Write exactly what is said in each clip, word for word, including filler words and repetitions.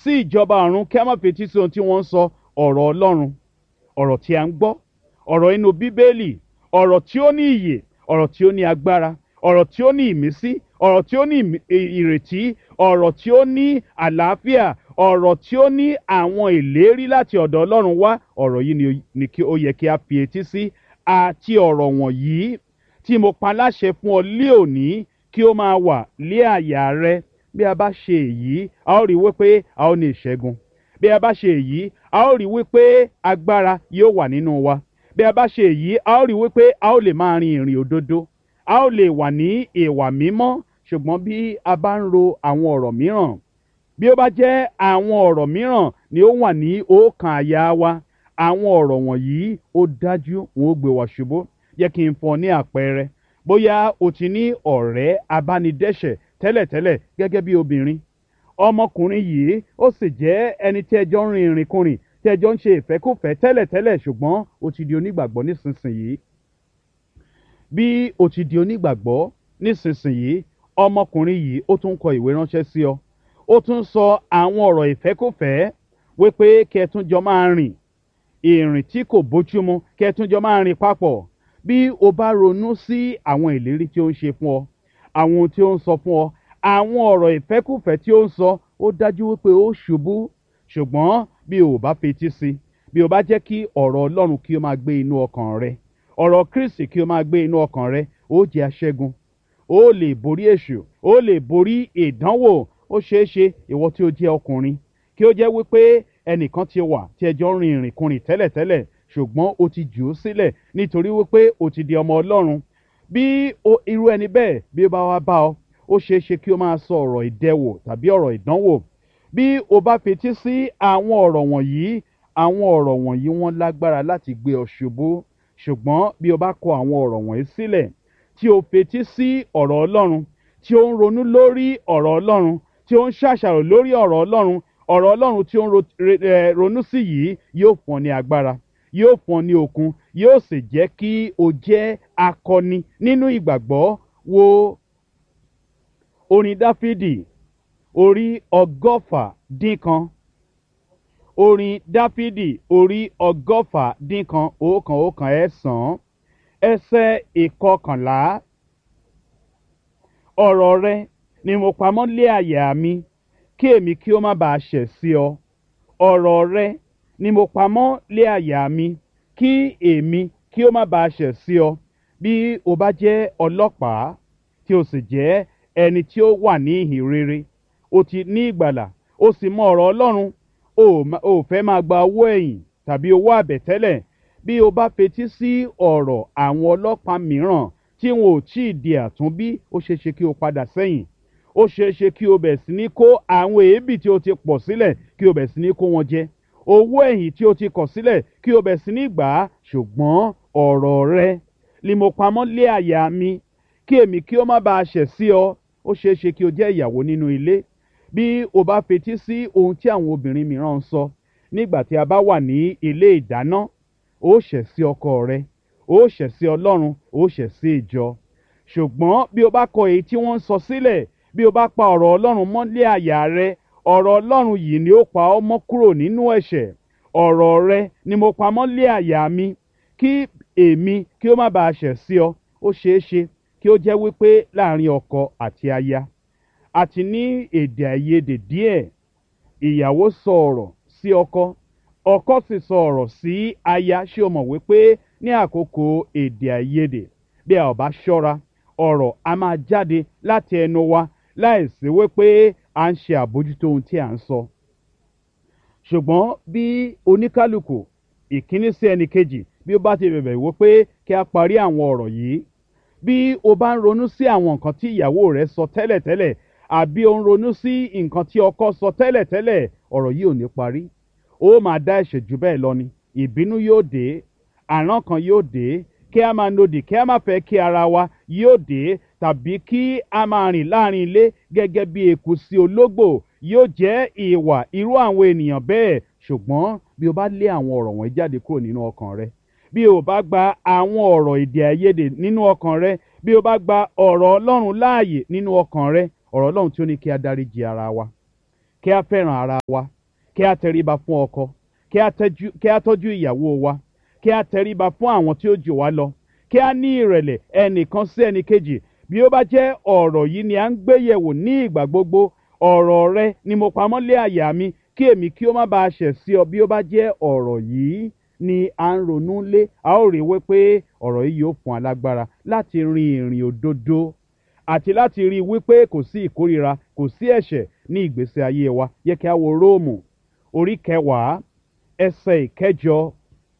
sí ìjọba ọ̀run, kí a má fetí sí ohun tí wọ́n ń sọ. Ọ̀rọ̀ Ọlọ́run, ọ̀rọ̀ tí a ń gbọ́, ọ̀rọ̀ inú Bíbélì, ọ̀rọ̀ tí ó ní ìyè, ọ̀rọ̀ tí ó ní agbára, ọ̀rọ̀ tí ó ní ìmísí, ọ̀rọ̀ tí ó ní ìmí- ì- ìrètí, ọ̀rọ̀ tí ó ní àlàáfíà, ọ̀rọ̀ tí ó ní àwọn ìlérí láti ọ̀dọ̀ Ọlọ́run wá. Ọ̀rọ̀ yìí ni ó- ni kí ó yẹ kí a fi etí sí. Àti ọ̀rọ̀ wọ̀nyí tí mo pa láṣẹ fún ọ lé òní kí ó máa wà lé àyà rẹ. Bí a bá ṣe èyí, a ó rí wípé a ó ní ìṣẹ́gun. Bí a bá ṣe èyí, a ó rí wípé agbára yóò wà nínú wa. Bí a bá ṣe èyí, a ó rí wípé a ó lè máa rin ìrìn òdodo. A ó lè wà ní ìwà mímọ́. Ṣùgbọ́n bí a bá ń ro àwọn ọ̀rọ̀ mìíràn, bí ó bá jẹ́ àwọn ọ̀rọ̀ mìíràn ni ó wà ní ọkàn àyà wa, àwọn ọ̀rọ̀ wọ̀nyí ó dájú wọn ó gbé wa ṣubú. Jẹ́ kí n fún ọ ní àpẹẹrẹ. Bóyá o ti ní ọ̀rẹ́ abánidẹ́ṣẹ̀ tẹ́lẹ̀tẹ́lẹ̀ gẹ́gẹ́ bí obìnrin. Ọmọkùnrin yìí ó sì jẹ́ ẹni tí ẹjọ́ ń rin ìrìnkúrìn, tí ẹjọ́ ń ṣe ìfẹ́kùfẹ́ tẹ́lẹ̀tẹ́lẹ̀, ṣùgbọ́n ó ti di onígbàgbọ́ nísinsìnyí. Bí o ti di onígbàgbọ́ nísinsìnyí, ọmọkùnrin yìí ó tún kọ ìwé ránṣẹ́ sí ọ. Ó tún sọ àwọn ọ̀rọ̀ ìfẹ́kùfẹ́ wípé kí ẹ tún jọ máa rìn ìrìn tí kò bójúmu, kí ẹ tún jọ máa rìn papọ̀. Bí o bá ronú sí àwọn ìlérí tí ó ń ṣe fún ọ, àwọn ohun tí ó ń sọ fún ọ, àwọn ọ̀rọ̀ ìfẹ́kùfẹ́ tí ó ń sọ, ó dájú wípé ó ṣubú. Ṣùgbọ́n bí o ò bá fetí sí, bí o bá jẹ́ kí ọ̀rọ̀ Ọlọ́run kí ó máa gbé inú ọkàn rẹ, ọ̀rọ̀ Kristi kí ó máa gbé inú ọkàn rẹ, ó jẹ́ aṣẹ́gun. Ó lè borí èṣù, ó lè borí ìdánwò. Ó ṣeé ṣe ìwọ tí ó jẹ́ ọkùnrin kí ó jẹ́ wípé ẹnìkan ti wà tí ẹjọ́ ń rin ìrìnkúrìn tẹ́lẹ̀tẹ́lẹ̀, ṣùgbọ́n o ti jù ú sílẹ̀ nítorí wípé o ti di ọmọ Ọlọ́run. Bí o- irú ẹni bẹ́ẹ̀ bí ó bá wá bá ọ, ó ṣeé ṣe kí ó máa sọ ọ̀rọ̀ ìdẹwò tàbí ọ̀rọ̀ ìdánwò. Bí o bá fetí sí àwọn ọ̀rọ̀ wọ̀nyí, àwọn ọ̀rọ̀ wọ̀nyí wọ́n lágbára láti gbé ọ ṣubú. Ṣùgbọ́n bí o bá kọ àwọn ọ̀rọ̀ wọ̀nyí sílẹ̀, tí o fetí sí ọ̀rọ̀ Ọlọ́run, tí ó ń ronú lórí ọ̀rọ̀ Ọlọ́run, tí ó ń ṣàṣàrò lórí ọ̀rọ̀ Ọlọ́run, ọ̀rọ̀ Ọlọ́run tí ó ń ro- re- eh, ronú sí yìí yóò fún ọ ní agbára, yóò fún ọ ní okun, yóò sì jẹ́ kí o jẹ́ akọni nínú ìgbàgbọ́. Wo orin Dáfídì orí ọgọ́fà dín kan. Orin Dáfídì orí ọgọ́fà dín kan, òókan òókan ẹ̀sán, ẹsẹ̀ ìkọkànlá. Ọ̀rọ̀ rẹ ni mo pamọ́ lé àyà mi, kí èmi kí ó má baà ṣẹ̀ sí ọ. Ọ̀rọ̀ rẹ ni mo pamọ́ lé àyà mi, kí èmi kí ó má baà ṣẹ̀ sí ọ. Bí o bá jẹ́ ọlọ́pàá tí o sì jẹ́ ẹni tí ó wà ní ìhìn rere, o ti ní ìgbàlà, o sì mọ ọ̀rọ̀ Ọlọ́run, o ò ma- o ò fẹ́ máa gba owó ẹ̀yìn tàbí owó àbẹ̀tẹ́lẹ̀. Bí o bá fetí sí ọ̀rọ̀ àwọn ọlọ́pàá mìíràn tí wọn ò tí ì di àtúnbí, ó ṣeé ṣe kí o padà sẹ́yìn. Ó ṣeé ṣe kí o bẹ̀ sí ní kó àwọn èébì tí o ti pọ̀ sílẹ̀ kí o bẹ̀ sí ní kó wọn jẹ. Owó ẹ̀yìn tí o ti kọ̀ sílẹ̀ kí o bẹ̀ sí ní gbà á. Ṣùgbọ́n ọ̀rọ̀ rẹ ni mo pamọ́ lé àyà mi, kí èmi kí ó má baà ṣẹ̀ sí ọ. Ó ṣeé ṣe kí o jẹ́ ìyàwó nínú ilé. Bí o bá fetí sí ohun tí àwọn obìnrin mìíràn ń sọ nígbà tí a bá wà ní ilé ìdáná, ó ṣẹ̀ sí ọkọ rẹ, ó ṣẹ̀ sí Ọlọ́run, ó ṣẹ̀ sí ìjọ. Ṣùgbọ́n bí o bá kọ èyí tí wọ́n ń sọ sílẹ̀, bí o bá pa ọ̀rọ̀ Ọlọ́run mọ́ lé àyà rẹ, ọ̀rọ̀ Ọlọ́run yìí ni ó pa ọ́ mọ́ kúrò nínú ẹ̀ṣẹ̀. Ọ̀rọ̀ rẹ ni mo pa mọ́ lé àyà mi, kí èmi kí ó má baà ṣẹ̀ sí ọ. Ó ṣeé ṣe kí ó jẹ́ wípé láàrin ọkọ àti aya àti ní èdè àìyedè díẹ̀. Ìyàwó sọ ọ̀rọ̀ sí ọkọ, ọkọ sì sọ ọ̀rọ̀ sí aya. Ṣé o mọ̀ wípé ní àkókò èdè àìyedè, bí a ò bá ṣọ́ra, ọ̀rọ̀ a máa jáde láti ẹnu wa láìsí wípé à ń ṣe àbójútó ohun tí à ń sọ. Ṣùgbọ́n bí oníkálukú ìkíní sí ẹnì kejì, bí ó bá ti bẹ̀bẹ̀ wípé kí a parí àwọn ọ̀rọ̀ yìí, bí o bá ń ronú sí àwọn nǹkan tí ìyàwó rẹ sọ tẹ́lẹ̀tẹ́lẹ̀, àbí o ń ronú sí nǹkan tí ọkọ sọ tẹ́lẹ̀tẹ́lẹ̀, ọ̀rọ̀ yìí ò ní parí. Ó máa dá ẹ̀ṣẹ̀ jù bẹ́ẹ̀ lọ ni. Ìbínú yóò dé, àrán kan yóò dé, kí a máa nodì, kí a máa fẹ́ kí ara wa yóò dé, tàbí kí a máa rìn láàrin ilé gẹ́gẹ́ bí eku sí ológbò yóò jẹ́ ìwà irú àwọn ènìyàn bẹ́ẹ̀. Ṣùgbọ́n bí o bá lé àwọn ọ̀rọ̀ wọ̀nyí jáde kúrò nínú ọkàn rẹ, bí o bá gba àwọn ọ̀rọ̀ èdè àìyedè nínú ọkàn rẹ, bí o bá gba ọ̀rọ̀ Ọlọ́run láàyè nínú ọkàn rẹ, ọ̀rọ̀ Ọlọ́run tí ó ní kí a dáríjì ara wa, kí a fẹ́ràn ara wa, kí a tẹríba fún ọkọ, kí a tẹ́jú- kí a tọ́jú ìyàwó wa, kí a tẹríba fún àwọn tí ó jù wá lọ, kí a ní ìrẹ̀lẹ̀ ẹnìkan sí ẹnìkejì. Bí ó bá jẹ́ ọ̀rọ̀ yìí ni à ń gbé yẹ̀wò ní ìgbà gbogbo, ọ̀rọ̀ rẹ ni mo pamọ́ lé àyà mi kí èmi kí ó má baà ṣẹ̀ sí ọ. Bí ó bá jẹ́ ọ̀rọ̀ yìí ni à ń ronú lé, a ó rí wípé ọ̀rọ̀ yìí yóò fún alágbára láti rin ìrìn òdodo àti láti rí i wípé kò sí ìkórìíra, kò sí ẹ̀ṣẹ̀ ní ìgbésí ayé wa. Yẹ kí a wo Róòmù orí kẹwàá ẹsẹ̀ ìkẹjọ.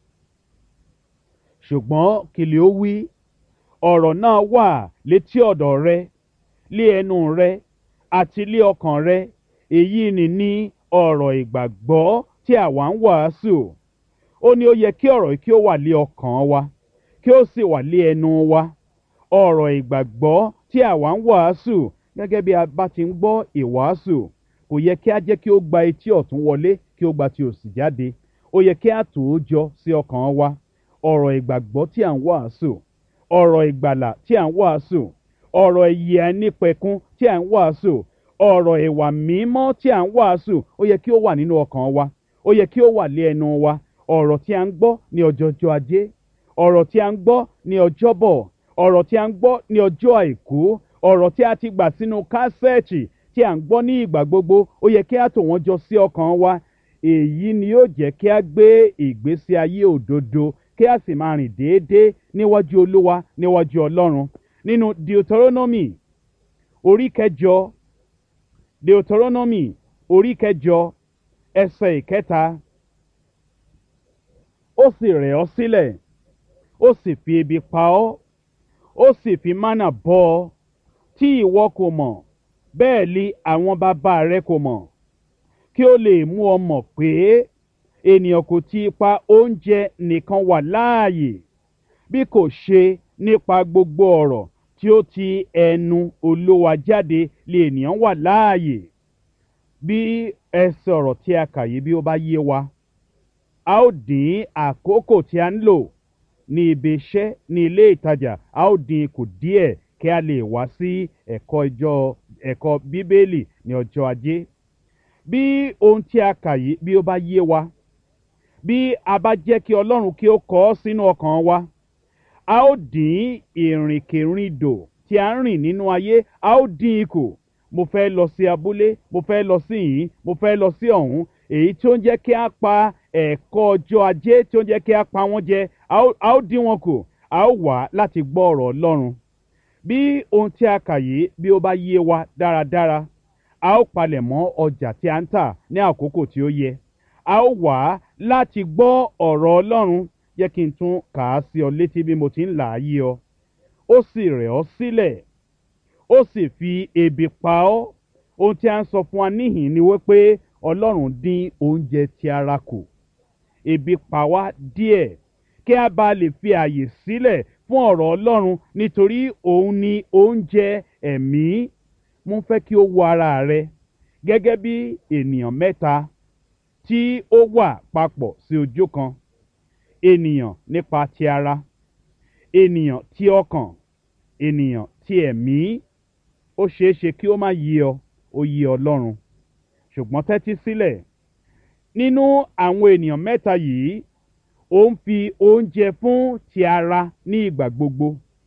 Ṣùgbọ́n kí ni ó wí? Ọ̀rọ̀ náà wà létí ọ̀dọ̀ rẹ, lé ẹnu rẹ àti lé ọkàn rẹ. Èyí ni ní ọ̀rọ̀ ìgbàgbọ́ tí àwa ń wàásù. Ó ní ó yẹ kí ọ̀rọ̀ yìí kí ó wà lé ọkàn wa, kí ó sì wà lé ẹnu wa. Ọ̀rọ̀ ìgbàgbọ́ tí àwa ń wàásù, gẹ́gẹ́ bí a bá ti ń gbọ́ ìwàásù, kò yẹ kí a jẹ́ kí ó gba etí ọ̀tún wọlé kí ó gba ti òsì jáde. Ó yẹ kí a tò ó jọ sí ọkàn wa. Ọ̀rọ̀ ìgbàgbọ́ tí à ń wàásù, ọ̀rọ̀ ìgbàlà tí à ń wàásù, ọ̀rọ̀ ìyè àìnípẹ̀kun tí à ń wàásù, ọ̀rọ̀ ìwà mímọ́ tí à ń wàásù, ó yẹ kí ó wà nínú ọkàn wa, ó yẹ kí ó wà lé ẹnu wa. Ọ̀rọ̀ tí à ń gbọ́ ní ọjọ́jọ́ ajé, ọ̀rọ̀ tí à ń gbọ́ ní ọjọ́bọ̀, ọ̀rọ̀ tí à ń gbọ́ ní ọjọ́ àìkú, ọ̀rọ̀ tí a ti gbà sínú kásẹ̀ẹ̀tì tí à ń gbọ́ ní ìgbà gbogbo, ó yẹ kí a tò wọ́n jọ sí ọkàn wa. Èyí ni yóò jẹ́ kí a gbé ìgbésí ayé òdodo, kí a sì máa rìn déédéé níwájú Olúwa, níwájú Ọlọ́run. Nínú Deuteronomy orí kẹjọ, Deuteronomy orí kẹjọ ẹsẹ̀ ìkẹta. Ó sì rẹ̀ ọ́ sílẹ̀, ó sì fi ebi pa ọ́, ó sì fi mánà bọ́ ọ, tí ìwọ kò mọ̀, bẹ́ẹ̀ li àwọn bàbá rẹ kò mọ̀, kí ó lè mú ọ mọ̀ pé ènìyàn kò ti ipa oúnjẹ nìkan wà láàyè, bí kò ṣe nípa gbogbo ọ̀rọ̀ tí ó ti ẹnu Olúwa jáde lè ènìyàn wà láàyè. Bí ẹsẹ̀ ọ̀rọ̀ tí a kà yìí bí ó bá yé wa, a ó dín àkókò tí a ń lò ní ibi iṣẹ́, ní ilé ìtajà, a ó dín kù díẹ̀ kí a lè wá sí ẹ̀kọ́ ìjọ ẹ̀kọ́ Bíbélì ní ọjọ́ ajé. Bí ohun tí a kà yìí bí ó bá yé wa, bí a bá jẹ́ kí Ọlọ́run kí ó kọ ọ́ sínú ọkàn wa, a ó dín ìrìnkèrindò tí a ń rìn nínú ayé, a ó dín ikù. Mo fẹ́ lọ sí abúlé, mo fẹ́ lọ sí yìí, mo fẹ́ lọ sí ọ̀hún. Èyí tí ó ń jẹ́ kí a pa ẹ̀kọ́ ọjọ́ ajé, tí ó ń jẹ́ kí a pa wọ́n jẹ, a ó a ó dín wọn kù. A ó wá láti gbọ́ ọ̀rọ̀ Ọlọ́run. Bí ohun tí a kà yìí bí ó bá yé wa dáradára, a ó palẹ̀ mọ́ ọjà tí a ń tà ní àkókò tí ó yẹ. A ó wá láti gbọ́ ọ̀rọ̀ Ọlọ́run. Jẹ́ kí n tún kà á sí ọ létí bí mo ti ń là á yé ọ. Ó sì rẹ̀ ọ́ sílẹ̀, ó sì fi ebi pa ọ́. Ohun tí a ń sọ fún wa níhìn ni wípé Ọlọ́run dín oúnjẹ ti ara kù. Ebi pa wá díẹ̀ kí a bá lè fi àyè sílẹ̀ fún ọ̀rọ̀ Ọlọ́run, nítorí òun ni oúnjẹ ẹ̀mí. Mo fẹ́ kí o wo ara rẹ gẹ́gẹ́ bí ènìyàn mẹ́ta tí ó wà papọ̀ sí ojú kan. Ènìyàn nípa ti ara, ènìyàn ti ọkàn, ènìyàn ti ẹ̀mí. Ó ṣeé ṣe kí ó má yé ọ, ó yé Ọlọ́run. Ṣùgbọ́n tẹ́tí sílẹ̀. Nínú àwọn ènìyàn mẹ́ta yìí, ó ń fi oúnjẹ fún ti ara ní ìgbà gbogbo.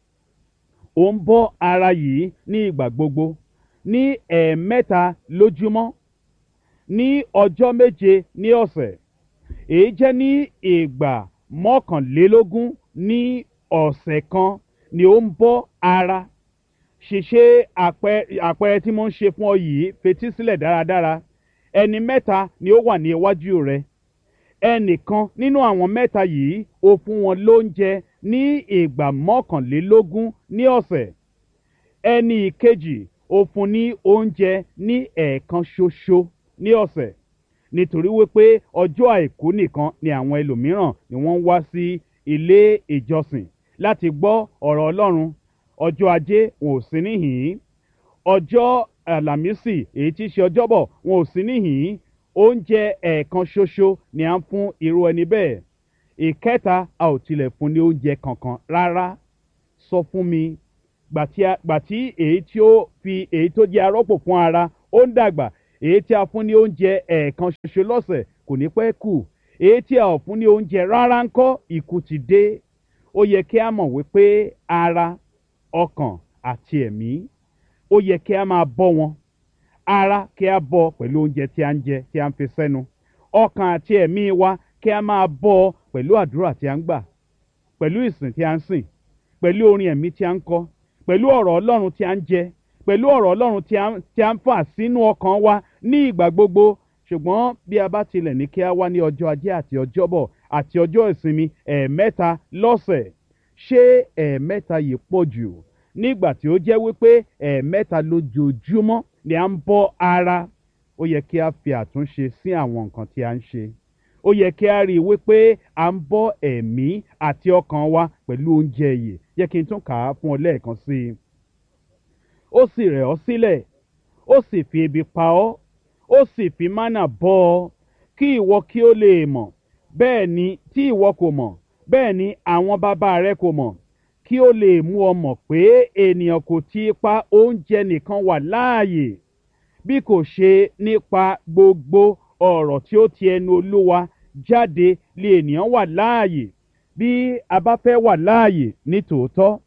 Ó ń bọ́ ara yìí ní ìgbà gbogbo, ní ẹ̀ẹ̀mẹ́ta lójúmọ́, ní ọjọ́ méje ní ọ̀sẹ̀. Èyí jẹ́ ní ìgbà mọ́kànlélógún ní ọ̀sẹ̀ kan ni ó ń bọ́ ara. Ṣèṣe àpẹẹrẹ tí mo ń ṣe fún ọ yìí, fetí sílẹ̀ dáradára. Ẹni mẹ́ta ni ó wà ní iwájú rẹ. Ẹnìkan nínú àwọn mẹ́ta yìí ó fún wọn lóúnjẹ ní ìgbà mọ́kànlélógún ní ọ̀sẹ̀. Ẹni ìkejì ó fún ní oúnjẹ ní ẹ̀ẹ̀kan ṣoṣo ní ọ̀sẹ̀. Nítorí wípé ọjọ́ àìkú nìkan ni àwọn ẹlòmíràn ni wọ́n ń wá sí ilé ìjọsìn láti gbọ́ ọ̀rọ̀ Ọlọ́run. Ọjọ́ ajé wọn ò sí níhìn-ín. Ọjọ́ àlàmísì èyí tí í ṣe ọjọ́bọ̀ wọn ò sí níhìn-ín. Oúnjẹ ẹ̀ẹ̀kan ṣoṣo ni à ń fún irú ẹni bẹ́ẹ̀. Ìkẹta, a ò tilẹ̀ fún ní oúnjẹ kankan rárá. Sọ fún mi, gbà tí èyí tí ó fi èyí tó jẹ́ arọ́pò fún ara ó ń dàgbà, èyí tí a fún ní oúnjẹ ẹ̀ẹ̀kan ṣoṣo lọ́sẹ̀ kò ní pẹ́ kù, èyí tí a ò fún ní oúnjẹ rárá ńkọ́ ikú ti dé. Ó yẹ kí a mọ̀ wípé ara, ọkàn àti ẹ̀mí ó yẹ kí a máa bọ́ wọn. Ara kí a bọ́ pẹ̀lú oúnjẹ tí a ń jẹ tí a ń fi sẹ́nu, ọkàn àti ẹ̀mí wa kí a máa bọ́ pẹ̀lú àdúrà tí a ń gbà, pẹ̀lú ìsìn tí a ń sìn, pẹ̀lú orin ẹ̀mí tí a ń kọ, pẹ̀lú ọ̀rọ̀ Ọlọ́run tí a ń jẹ, pẹ̀lú ọ̀rọ̀ Ọlọ́run tí a ń tí a ń fà sínú ọkàn wa ní ìgbà gbogbo. Ṣùgbọ́n bí a bá tilẹ̀ ní kí a wá ní ọjọ́ ajé àti ọjọ́bọ̀ àti ọjọ́ ìsinmi ẹ̀ẹ̀mẹ́ta lọ́sẹ̀, ṣé ẹ̀ẹ̀mẹ́ta yìí pọ̀ jù nígbà tí ó jẹ́ wípé ẹ̀ẹ̀mẹ́ta lójoojúmọ́ ni à ń bọ́ ara? Ó yẹ kí a fi àtúnṣe sí àwọn nǹkan tí a ń ṣe. Ó yẹ kí a rí i wípé à ń bọ́ ẹ̀mí àti ọkàn wa pẹ̀lú oúnjẹ ìyè. Jẹ́ kí n tún kà á fún ọ lẹ́ẹ̀kan sí i. Ó sì rẹ̀ ọ́ sílẹ̀, ó sì fi ebi pa ọ́, ó sì fi mánà bọ́ ọ, kí ìwọ kí ó lè mọ̀, bẹ́ẹ̀ ni tí ìwọ kò mọ̀, bẹ́ẹ̀ ni àwọn bàbá rẹ kò mọ̀, kí ó lè mú ọ mọ̀ pé ènìyàn kò ti ipa oúnjẹ nìkan wà láàyè, bí kò ṣe nípa gbogbo ọ̀rọ̀ tí ó ti ẹnu Olúwa jáde lé ènìyàn wà láàyè. Bí a bá fẹ́ wà láàyè ní tòótọ́,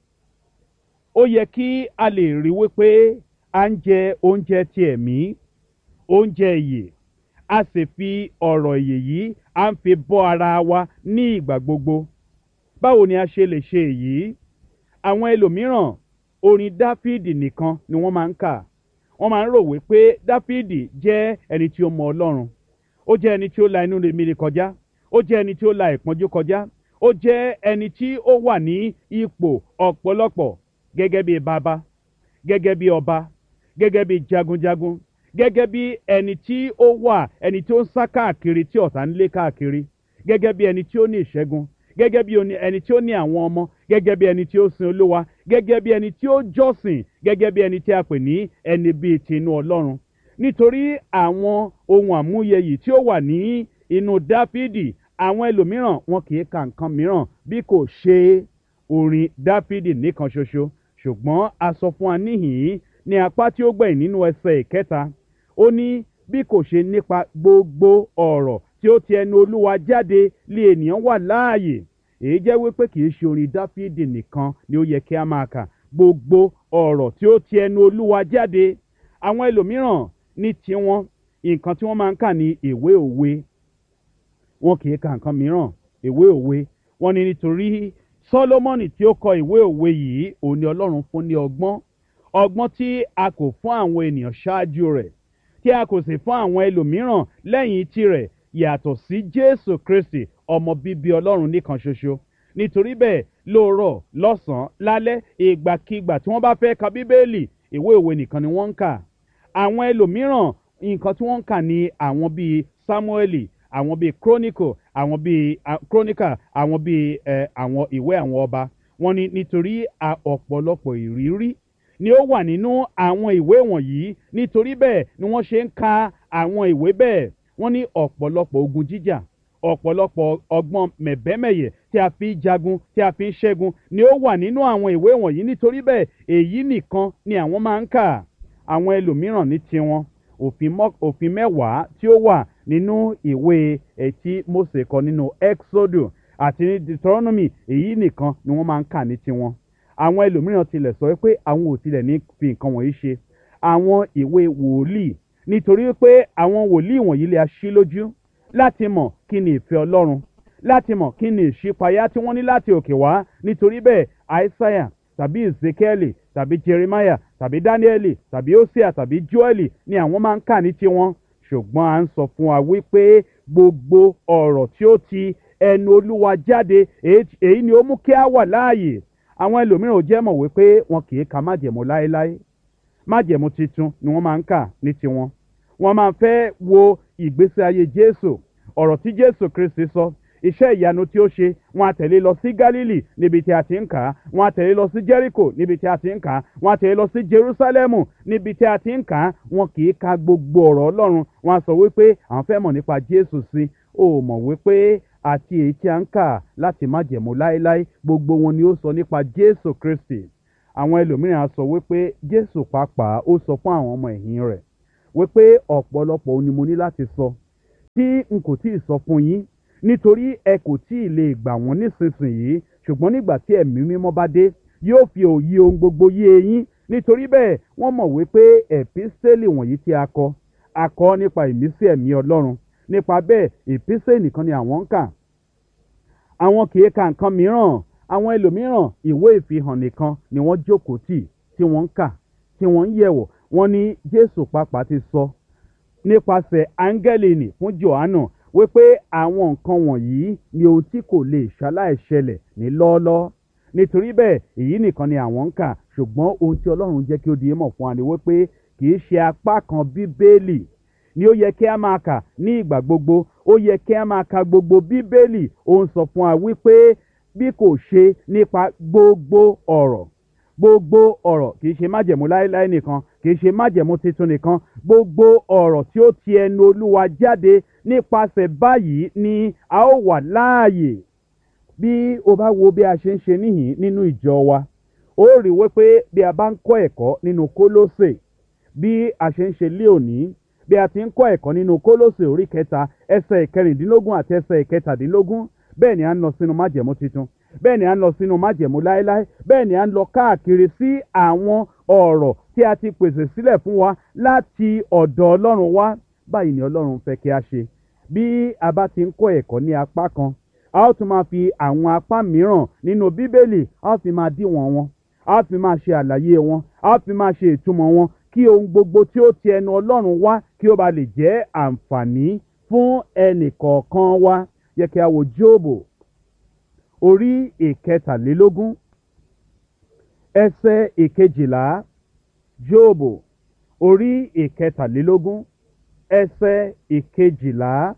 ó yẹ kí a lè rí wípé à ń jẹ oúnjẹ ti ẹ̀mí, oúnjẹ ìyè, a sì fi ọ̀rọ̀ ìyè yìí à ń fi bọ́ ara wa ní ìgbà gbogbo. Báwo ni a ṣe lè ṣe èyí? Àwọn ẹlòmíràn orin Dáfídì nìkan ni wọ́n máa ń kà. Wọ́n máa ń rò wípé Dáfídì jẹ́ ẹni tí ó mọ Ọlọ́run, ó jẹ́ ẹni tí ó la inú rere kọjá, ó jẹ́ ẹni tí ó la ìpọ́njú kọjá, ó jẹ́ ẹni tí ó wà ní ipò ọ̀pọ̀lọpọ̀ gẹ́gẹ́ bí bàbá, gẹ́gẹ́ bí ọba, gẹ́gẹ́ bí jagunjagun, gẹ́gẹ́ bí ẹni tí ó wà ẹni tí ó ń sá káàkiri tí ọ̀tá ń lé káàkiri, gẹ́gẹ́ bí ẹni tí ó ní ìṣẹ́gun, gẹ́gẹ́ bí ẹni tí ó ní àwọn ọmọ, gẹ́gẹ́ bí ẹni tí ó sin Olúwa, gẹ́gẹ́ bí ẹni tí ó jọ́sìn, gẹ́gẹ́ bí ẹni tí a pè ní ẹni bíi tinú Ọlọ́run. Nítorí àwọn ohun àmúyẹ yìí tí ó wà ní inú Dáfídì, àwọn ẹlòmíràn wọn kì í ka nǹkan mìíràn bí kò ṣe orin Dáfídì nìkan ṣoṣo. Ṣùgbọ́n a sọ fún wa níhìn-ín ní apá tí ó gbẹ̀yìn nínú ẹsẹ̀ ìkẹta, ó ní bí kò ṣe nípa gbogbo ọ̀rọ̀ tí ó ti ẹnu Olúwa jáde lé ènìyàn wà láàyè. Èyí jẹ́ wípé kì í ṣe orin Dáfídì nìkan ni ó yẹ kí a máa kà. Gbogbo ọ̀rọ̀ tí ó ti ẹnu Olúwa jáde. Àwọn ẹlòmíràn ní tiwọn nǹkan tí wọ́n máa ń kà ní ìwé òwe. Wọn kì í ka nǹkan mìíràn. Ìwé òwe. Wọ́n ní nítorí Sólómọ́nì tí ó kọ ìwé òwe yìí, òun ni Ọlọ́run fún ní ọgbọ́n. Ọgbọ́n tí a kò fún àwọn ènìyàn ṣáájú rẹ̀, tí a kò sì fún àwọn ẹlòmíràn lẹ́yìn tirẹ̀, yàtọ̀ sí Jésù Kristi, ọmọ bíbí Ọlọ́run nìkan ṣoṣo. Nítorí bẹ́ẹ̀, lóòrọ̀, lọ́sàn-án, lálẹ́, ìgbàkígbà tí wọ́n bá fẹ́ ka Bíbélì, ìwé òwe nìkan ni wọ́n ń kà. Àwọn ẹlòmíràn nǹkan tí wọ́n ń kà ní àwọn bíi Sámúẹ́lì, àwọn bíi Chronicle, àwọn bíi Chronicle, àwọn bíi ẹ àwọn ìwé àwọn ọba. Wọ́n ní nítorí ọ̀pọ̀lọpọ̀ ìrírí ni ó wà nínú àwọn ìwé wọ̀nyí. Nítorí bẹ́ẹ̀ ni wọ́n ṣe ń ka àwọn ìwé bẹ́ẹ̀. Wọ́n ní ọ̀pọ̀lọpọ̀ ogun jíjà, ọ̀pọ̀lọpọ̀ ọgbọ́n mẹ̀bẹ́mẹ̀yẹ tí a fi ń jagun, tí a fi ń ṣẹ́gun ni ó wà nínú àwọn ìwé wọ̀nyí. Nítorí bẹ́ẹ̀ èyí nìkan ni àwọn máa ń kà. Àwọn ẹlòmíràn ní tiwọn òfin mẹ́wàá tí ó wà nínú ìwé ẹtí Mósè kọ nínú Exodus àti ní Deuteronomy, èyí nìkan ni wọ́n máa ń kà ní tiwọn. Àwọn ẹlòmíràn tilẹ̀ sọ pé àwọn ò tilẹ̀ ní fi nǹkan wọ̀nyí ṣe àwọn ìwé wòlíì, nítorí pé àwọn wòlíì wọ̀nyí lè ṣí lójú láti mọ̀ kí ni ìfẹ́ Ọlọ́run, láti mọ̀ kí ni ìṣípayá tí wọ́n ní láti òkè wá. Nítorí bẹ́ẹ̀ Aísáyà tàbí Ezekiel tàbí Jeremiah tàbí Daniel tàbí Hosea tàbí Joel ni àwọn máa ń kà ní tiwọn. Ṣùgbọ́n à ń sọ fún wa wípé gbogbo ọ̀rọ̀ tí ó ti ẹnu Olúwa jáde, èyí ni ó mú kí a wà láàyè. Àwọn ẹlòmíràn ò jẹ́ mọ̀ wípé wọn kì í ka májẹ̀mú láéláé. Májẹ̀mú titun ni wọ́n máa ń kà ní tiwọn. Wọ́n máa fẹ́ wo ìgbésí ayé Jésù, ọ̀rọ̀ tí Jésù Kristi sọ, iṣẹ́ ìyanu tí ó ṣe. Wọ́n á tẹ̀lé lọ sí Gálílì níbi tí a ti ń kà á. Wọ́n á tẹ̀lé lọ sí Jẹ́ríkò níbi tí a ti ń kà á. Wọ́n á tẹ̀lé lọ sí Jerúsálẹ́mù níbi tí a ti ń kà á. Wọn kì í ka gbogbo ọ̀rọ̀ Ọlọ́run. Wọ́n á sọ wípé àwọn fẹ́ mọ̀ nípa Jésù sí. Ó mọ̀ wípé àti èyí tí a ń kà láti májẹ̀mú láéláé, gbogbo wọn ni ó sọ nípa Jésù Kristi. Àwọn ẹlòmíràn á sọ wípé Jésù pàápàá ó sọ fún àwọn ọmọ ẹ̀yìn rẹ̀ wípé ọ̀pọ̀lọpọ̀ ohun ni mo ní láti sọ tí n kò tíì sọ fún yín nítorí ẹ kò tíì lè gbà wọ́n nísinsìnyí ṣùgbọ́n nígbà tí ẹ̀mí mímọ́ bá dé yóò fi òye ohun gbogbo yé yín nítorí bẹ́ẹ̀ wọ́n mọ̀ wípé ẹ̀písítélì wọ̀nyí tí a kọ a kọ nípa ìmísí ẹ̀mí Ọlọ́run nípa bẹ́ẹ̀ ẹ̀písítélì nìkan ni àwọn ń kà àwọn kì í ka nǹkan mìíràn àwọn ẹlòmíràn ìwé ìfihàn nìkan ni wọ́n jókòó tì tí wọ́n ń kà tí wọ́n ń yẹ̀wò wọ́n ní Jésù pàápàá ti sọ nípasẹ̀ áńgẹ́lì nì fún Jòhánù wípé àwọn nǹkan wọ̀nyí ni ohun tí kò lè ṣaláìṣẹlẹ̀ ní lọ́ọ́lọ́ọ́ nítorí bẹ́ẹ̀ èyí nìkan ni àwọn ń kà ṣùgbọ́n ohun tí Ọlọ́run jẹ́ kí ó di mọ̀ fún wa ni wípé kì í ṣe apá kan Bíbélì ni ó yẹ kí a máa kà ní ìgbà gbogbo ó yẹ kí a máa ka gbogbo Bíbélì ó ń sọ fún wa wípé bí kò ṣe nípa gbogbo ọ̀rọ̀ gbogbo ọ̀rọ̀ kì í ṣe májẹ̀mú láéláé nìkan kì í ṣe májẹ̀mú titun nìkan gbogbo ọ̀rọ̀ tí ó ti ẹnu Olúwa jáde nípasẹ̀ báyìí ni a ó wà láàyè bí o bá wo bí a ṣe ń ṣe níhìn nínú ìjọ wa ó rí wípé bí a bá ń kọ́ ẹ̀kọ́ nínú Kólósè bí a ṣe ń ṣe lé òní bí a ti ń kọ́ ẹ̀kọ́ nínú Kólósè orí kẹta ẹsẹ̀ ìkẹrìndínlógún àti ẹsẹ̀ ìkẹtàdínlógún bẹ́ẹ̀ ni a ń lọ sínú májẹ̀mú titun bẹ́ẹ̀ ni a ń lọ sínú májẹ̀mú láéláé bẹ́ẹ̀ ni a ń lọ káàkiri sí àwọn ọ̀rọ̀ tí a ti pèsè sílẹ̀ fún wa láti ọ̀dọ̀ Ọlọ́run wá báyìí ni Ọlọ́run fẹ́ kí a ṣe bí a bá ti ń kọ́ ẹ̀kọ́ ní apá kan a ó tún máa fi àwọn apá mìíràn nínú Bíbélì a ó fi máa díwọ̀n wọn a ó fi máa ṣe àlàyé wọn a ó fi máa ṣe ìtumọ̀ wọn kí ohun gbogbo tí ó ti ẹnu Ọlọ́run wá kí ó ba lè jẹ́ àǹfààní fún ẹnì kọ̀ọ̀kan wa yẹ kí a wo Jóòbù orí ìkẹtàlélógún ẹsẹ̀ ìkejìlá Jóòbù orí ìkẹtàlélógún ẹsẹ̀ ìkejìlá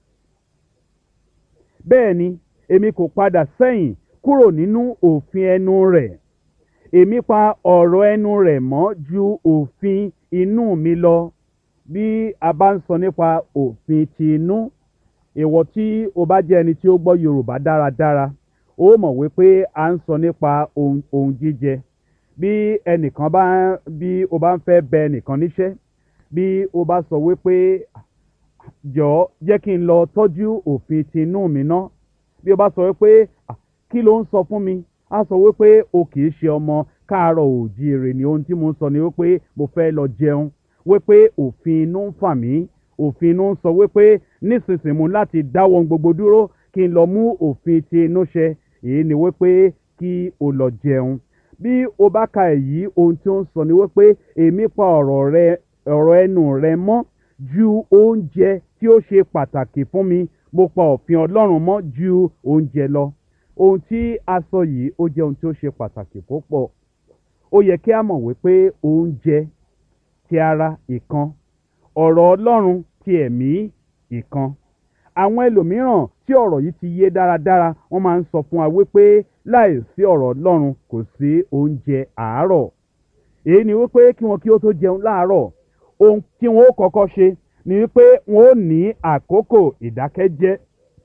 bẹ́ẹ̀ ni èmi kò padà sẹ́yìn kúrò nínú òfin ẹnu rẹ̀ èmi pa ọ̀rọ̀ ẹnu rẹ̀ mọ́ ju òfin inú mi lọ bí a bá ń sọ nípa òfin ti inú ìwọ tí o bá jẹ́ ẹni tí ó gbọ́ Yorùbá dáradára ó mọ̀ wípé a ń sọ nípa ohun ohun jíjẹ bí ẹnìkan bá bí o bá ń fẹ́ bẹ ẹnìkan níṣẹ́ bí o bá sọ wípé jọ̀ọ́ jẹ́ kí n lọ tọ́jú òfin ti inú mi ná bí o bá sọ wípé kí ló ń sọ fún mi a sọ wípé o kì í ṣe ọmọ káàárọ̀ oòjíire ni ohun tí mo ń sọ ni wípé mo fẹ́ lọ jẹun wípé òfin inú ń fà mí òfin inú ń sọ wípé nísinsìnyí mo láti dáwọ́ gbogbo dúró kí n lọ mú òfin ti inú ṣẹ èyí ni wípé kí o lọ jẹun bí o bá ka èyí ohun tí ó ń sọ ni wípé èmi pa ọ̀rọ̀ rẹ ọ̀rọ̀ ẹnu rẹ mọ́ ju oúnjẹ tí ó ṣe pàtàkì fún mi mo pa òfin Ọlọ́run mọ́ ju oúnjẹ lọ ohun tí a sọ yìí ó jẹ́ ohun tí ó ṣe pàtàkì púpọ̀ ó yẹ kí a mọ̀ wípé oúnjẹ ti ara ìkan ọ̀rọ̀ Ọlọ́run ti ẹ̀mí ìkan àwọn ẹlòmíràn tí ọ̀rọ̀ yìí ti yé dáradára wọ́n máa ń sọ fún wa wípé láì sí ọ̀rọ̀ Ọlọ́run kò sí oúnjẹ àárọ̀ èyí ni wípé kí wọn kí ó tó jẹun láàárọ̀ ohun tí wọn ó kọ́kọ́ ṣe ni wípé wọn ó ní àkókò ìdákẹ́jẹ́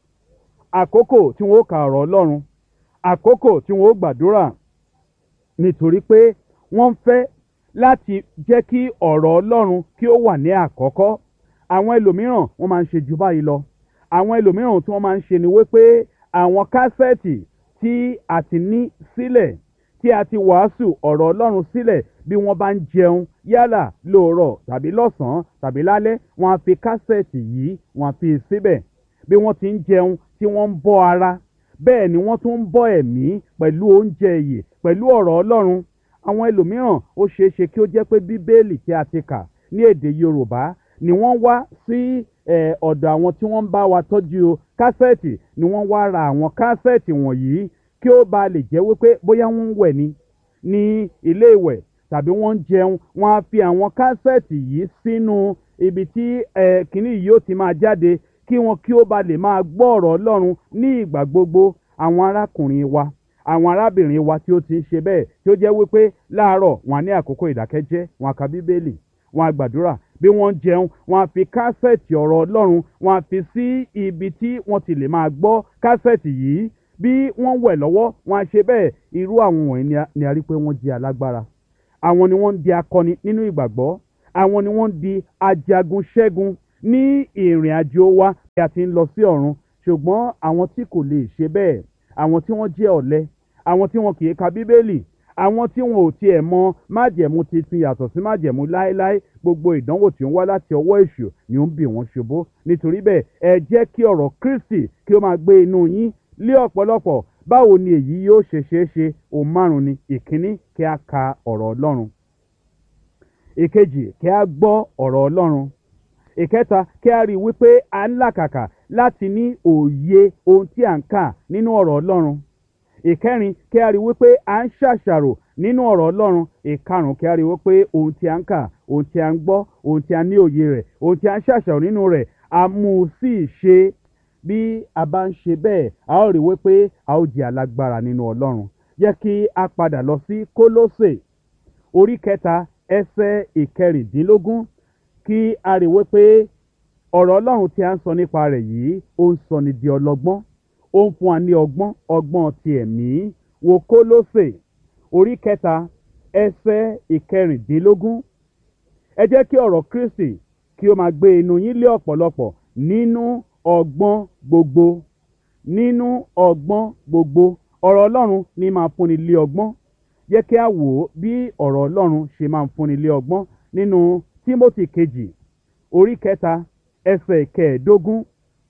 àkókò tí wọn ó ka ọ̀rọ̀ Ọlọ́run àkókò tí wọn ó gbàdúrà nítorí pé wọ́n fẹ́ láti jẹ́ kí ọ̀rọ̀ Ọlọ́run kí ó wà ní àkọ́kọ́ àwọn ẹlòmíràn wọ́n máa ń ṣe jù báyìí lọ àwọn ẹlòmíràn tí wọ́n máa ń ṣe ni wípé àwọn kásẹ̀tì tí a ti ní sílẹ̀ tí a ti wàásù ọ̀rọ̀ Ọlọ́run sílẹ̀ bí wọ́n bá ń jẹun yálà lóòrọ̀ tàbí lọ́sàn-án tàbí lálẹ́ wọ́n á fi kásẹ̀tì yìí wọ́n á fi síbẹ̀ bí wọ́n ti ń jẹun tí wọ́n ń bọ́ ara bẹ́ẹ̀ ni wọ́n tún ń bọ́ ẹ̀mí pẹ̀lú oúnjẹ ìyè pẹ̀lú ọ̀rọ̀ Ọlọ́run àwọn ẹlòmíràn ó ṣeé ṣe kí ó jẹ́ pé Bíbélì tí a ti kà ní èdè Yorùbá ni wọ́n wá sí ọ̀dọ̀ àwọn tí wọ́n ń bá wa tọ́jú kásẹ̀tì ni wọ́n wá ra àwọn kásẹ̀tì wọ̀nyí kí ó ba lè jẹ́ wípé bóyá wọ́n ń wẹ̀ ni ní ilé ìwẹ̀ tàbí wọ́n ń jẹun wọ́n á fi àwọn kásẹ̀tì yìí sínú ibi tí kìnnì yìí ó ti máa jáde kí wọn kí ó ba lè máa gbọ́ ọ̀rọ̀ Ọlọ́run ní ìgbà gbogbo àwọn arákùnrin wa àwọn arábìnrin wa tí ó ti ń ṣe bẹ́ẹ̀ tí ó jẹ́ wípé láàárọ̀ wọn á ní àkókò ìdákẹ́jẹ́ wọn á ka Bíbélì wọn á gbàdúrà bí wọ́n ń jẹun wọn á fi kásẹ̀tì ọ̀rọ̀ Ọlọ́run wọn á fi sí ibi tí wọ́n ti lè máa gbọ́ kásẹ̀tì yìí bí wọ́n wẹ̀ lọ́wọ́ wọn á ṣe bẹ́ẹ̀ irú àwọn wọ̀nyí ni a rí pé wọ́n jẹ́ alágbára àwọn ni wọ́n ń di akọni nínú ìgbàgbọ́ àwọn ni wọ́n di ajagun ṣẹ́gun ní ìrìn àjò wa bí a ti ń lọ sí ọ̀run. Ṣùgbọ́n àwọn tí kò lè ṣe bẹ́ẹ̀, àwọn tí wọ́n jẹ́ ọ̀lẹ, àwọn tí wọn kì í ka bíbélì, àwọn tí wọn ò tiẹ̀ mọ májẹ̀mú titun yàtọ̀ sí májẹ̀mú láéláé, gbogbo ìdánwò tí ó ń wá láti ọwọ́ èṣù ni ó ń bì wọ́n ṣubú. Nítorí bẹ́ẹ̀, ẹ jẹ́ kí ọ̀rọ̀ Kristi kí ó máa gbé inú yín lé ọ̀pọ̀lọpọ̀. Báwo ni èyí yóò ṣe ṣeé ṣe? Ohun márùn-ún ni. Ìkíní, kí a ka ọ̀rọ̀ Ọlọ́run. Ìkejì, kí a gbọ́ ọ̀rọ̀ Ọlọ́run. Ìkẹta, kí a rí i wípé a ń làkàkà láti ní òye ohun tí à ń kà nínú ọ̀rọ̀ Ọlọ́run. Ìkẹrin, kí a rí i wípé à ń ṣàṣàrò nínú ọ̀rọ̀ Ọlọ́run. Ìkarùn-ún, kí a rí i wípé ohun tí à ń kà, ohun tí à ń gbọ́, ohun tí a ní òye rẹ̀, ohun tí à ń ṣàṣàrò nínú rẹ̀, a mú un sí ìṣe. Bí a bá ń ṣe bẹ́ẹ̀, a ó rí i wípé a ó jẹ́ alágbára nínú Ọlọ́run. Jẹ́ kí a padà lọ sí Kólósè orí kẹta ẹsẹ̀ ìkẹrìndínlógún, kí a rí i wípé ọ̀rọ̀ Ọlọ́run tí a ń sọ nípa rẹ̀ yìí ó ń sọni di ọlọ́gbọ́n, ó ń fún wa ní ọgbọ́n, ọgbọ́n ti ẹ̀mí. Wo Kólósè orí kẹta ẹsẹ̀ ìkẹrìndínlógún. Ẹ jẹ́ kí ọ̀rọ̀ Kristi kí ó máa gbé inú yín lé ọ̀pọ̀lọpọ̀ nínú ọgbọ́n gbogbo. Nínú ọgbọ́n gbogbo. Ọ̀rọ̀ Ọlọ́run ní máa fúnni lé ọgbọ́n. Jẹ́ kí a wò ó bí ọ̀rọ̀ Ọlọ́run ṣe máa ń fúnni lé ọgbọ́n nínú Tímótì kejì orí kẹta ẹsẹ̀ kẹẹ̀ẹ́dógún.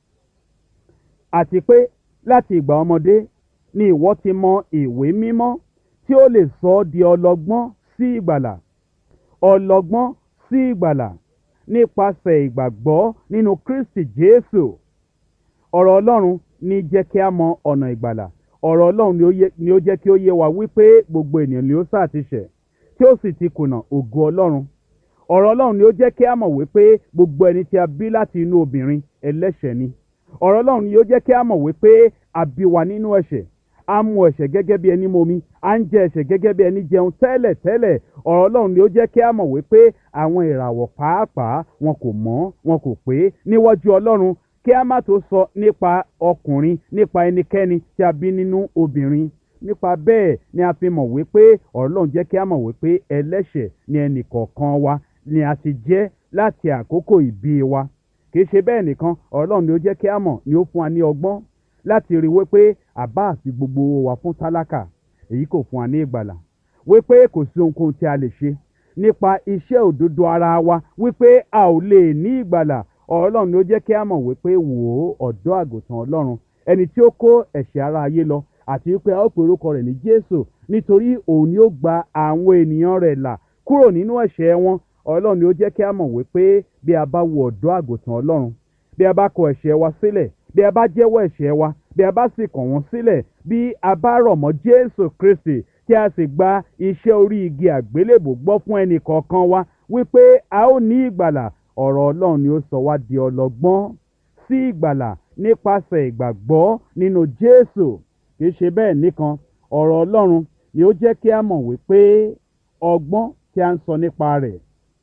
Àti pé láti ìgbà ọmọdé ni ìwọ ti mọ ìwé mímọ́ tí ó lè sọ ọ́ di ọlọ́gbọ́n sí ìgbàlà. Ọlọ́gbọ́n sí ìgbàlà nípasẹ̀ ìgbàgbọ́ nínú Kristi Jésù. Ọ̀rọ̀ Ọlọ́run ní jẹ́ kí a mọ ọ̀nà ìgbàlà. Ọ̀rọ̀ Ọlọ́run ni ó yẹ- ni ó jẹ́ kí ó yé wa wípé gbogbo ènìyàn ni ó sá ti ṣẹ̀, tí ó sì ti kùnà ògo Ọlọ́run. Ọ̀rọ̀ Ọlọ́run ni ó jẹ́ kí a mọ̀ wípé gbogbo ẹni tí a bí láti inú obìnrin ẹlẹ́ṣẹ̀ ni. Ọ̀rọ̀ Ọlọ́run ni ó jẹ́ kí a mọ̀ wípé a bí wa nínú ẹ̀ṣẹ̀. A mu ẹ̀ṣẹ̀ gẹ́gẹ́ bí ẹni momi, a ń jẹ ẹ̀ṣẹ̀ gẹ́gẹ́ bí ẹni jẹun tẹ́lẹ̀ tẹ́lẹ̀. Ọ̀rọ̀ Ọlọ́run ni ó jẹ́ kí a mọ̀ wípé àwọn ìràwọ̀ pàápàá wọn kò mọ́, wọn kò pé níwájú Ọlọ́run. Kí a má tó sọ nípa ọkùnrin, nípa ẹnikẹ́ni tí a bí nínú obìnrin. Nípa bẹ́ẹ̀ ni a fi mọ̀ wípé ọ̀rọ̀ Ọlọ́run jẹ́ kí a mọ̀ wípé ẹlẹ́ṣẹ̀ ni ẹnì kọ̀ọ̀kan wa ni a ti jẹ́ láti àkókò ìbí wa. Kì í ṣe bẹ́ẹ̀ nìkan, ọ̀rọ̀ Ọlọ́run ni ó jẹ́ kí a mọ̀, ni ó fún wa ní ọgbọ́n láti rí wípé àbá àti gbogbo owó wa fún tálákà, èyí kò fún wa ní ìgbàlà. Wípé kò sí ohunkóhun tí a lè ṣe nípa iṣẹ́ òdodo ara wa, wípé a ò lè ní ìgbàlà. Ọ̀rọ̀ Ọlọ́run ni ó jẹ́ kí a mọ̀ wípé wò ó, ọ̀dọ́ àgùntàn Ọlọ́run, ẹni tí ó kó ẹ̀ṣẹ̀ ara ayé lọ, àti wípé a ó pe orúkọ rẹ̀ ní Jésù, nítorí òun ni ó gba àwọn ènìyàn rẹ̀ là kúrò nínú ẹ̀ṣẹ̀ wọn. Ọ̀rọ̀ Ọlọ́run ni ó jẹ́ kí a mọ̀ wípé bí a bá wo ọ̀dọ́ àgùntàn Ọlọ́run, bí a bá kọ ẹ̀ṣẹ̀ wa sílẹ̀, bí a bá jẹ́wọ́ ẹ̀ṣẹ̀ wa, bí a bá sì kàn wọ́n sílẹ̀, bí a bá rọ̀ mọ́ Jésù Kristi, tí a sì gba iṣẹ́ orí igi àgbélébùú gbọ́ fún ẹnì kọ̀ọ̀kan wa, wípé a ó ní ìgbàlà. Ọ̀rọ̀ Ọlọ́run ni ó sọ wá di ọlọ́gbọ́n sí ìgbàlà nípasẹ̀ ìgbàgbọ́ nínú Jésù. Kì í ṣe bẹ́ẹ̀ nìkan, ọ̀rọ̀ Ọlọ́run ni ó jẹ́ kí a mọ̀ wípé ọgbọ́n tí a ń sọ nípa rẹ̀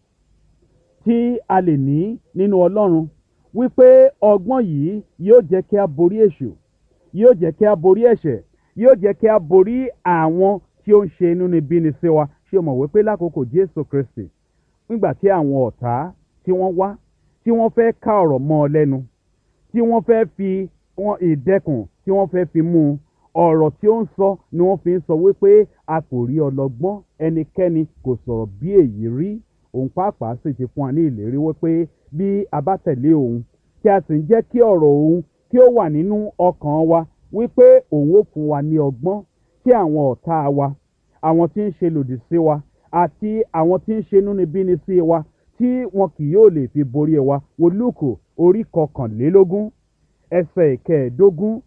tí a lè ní nínú Ọlọ́run, wípé ọgbọ́n yìí yóò jẹ́ kí a borí èṣù, yóò jẹ́ kí a borí ẹ̀ṣẹ̀, yóò jẹ́ kí a borí àwọn tí ó ń ṣe inúnibíni sí wa. Ṣé o mọ̀ wípé lákòókò Jésù Kristi, nígbà tí àwọn ọ̀tá tí wọ́n wá, tí wọ́n fẹ́ ká ọ̀rọ̀ mọ́ ọ lẹ́nu, tí wọ́n fẹ́ fi wọn ìdẹ́kùn tí wọ́n fẹ́ fi mú un, ọ̀rọ̀ tí ó ń sọ ni wọ́n fi ń sọ wípé a kò rí ọlọ́gbọ́n ẹnikẹ́ni kò sọ̀rọ̀ bí èyí rí. Òun pàápàá sì ti fún wa ní ìlérí wípé bí a bá tẹ̀lé òun, tí a sì ń jẹ́ kí ọ̀rọ̀ òun kí ó wà nínú ọkàn wa, wípé òun ó fún wa ní ọgbọ́n tí àwọn ọ̀tá wa, àwọn tí ń ṣe lòdì sí wa, àti àwọn tí ń ṣe inúnibíni sí wa, tí wọn kì yóò lè fi borí wa. Wo Lúùkù orí kọkànlélógún ẹsẹ̀ ìkẹẹ̀ẹ́dógún.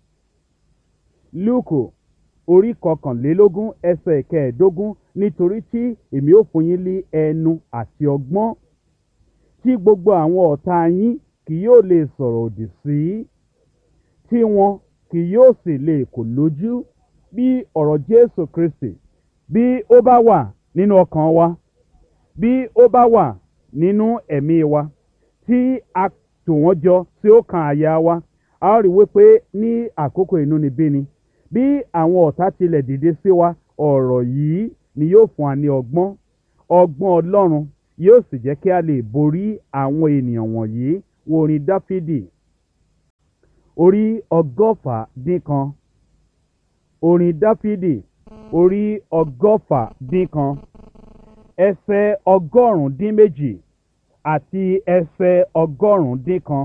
Lúùkù orí kọkànlélógún ẹsẹ̀ ìkẹẹ̀ẹ́dógún. Nítorí tí èmi ó fún yín ní ẹnu àti ọgbọ́n tí gbogbo àwọn ọ̀tá yín kì yóò lè sọ̀rọ̀ òdì sí, tí wọn kì yóò sì lè kò lójú. Bí ọ̀rọ̀ Jésù Kristi bí ó bá wà nínú ọkàn wa, bí ó bá wà nínú ẹ̀mí wa, tí a tò wọ́n jọ tí ó kan àyà wa, a ó rí wípé ní àkókò inúnibíni, bí àwọn ọ̀tá tilẹ̀ dìde sí wa, ọ̀rọ̀ yìí ni yóò fún wa ní ọgbọ́n, ọgbọ́n Ọlọ́run yóò sì jẹ́ kí a lè borí àwọn ènìyàn wọ̀nyí. Wo orin Dáfídì orí ọgọ́fà dín kan. Orin Dáfídì orí ọgọ́fà dín kan ẹsẹ̀ ọgọ́rùn-ún dín méjì àti ẹsẹ̀ ọgọ́rùn-ún dín kan.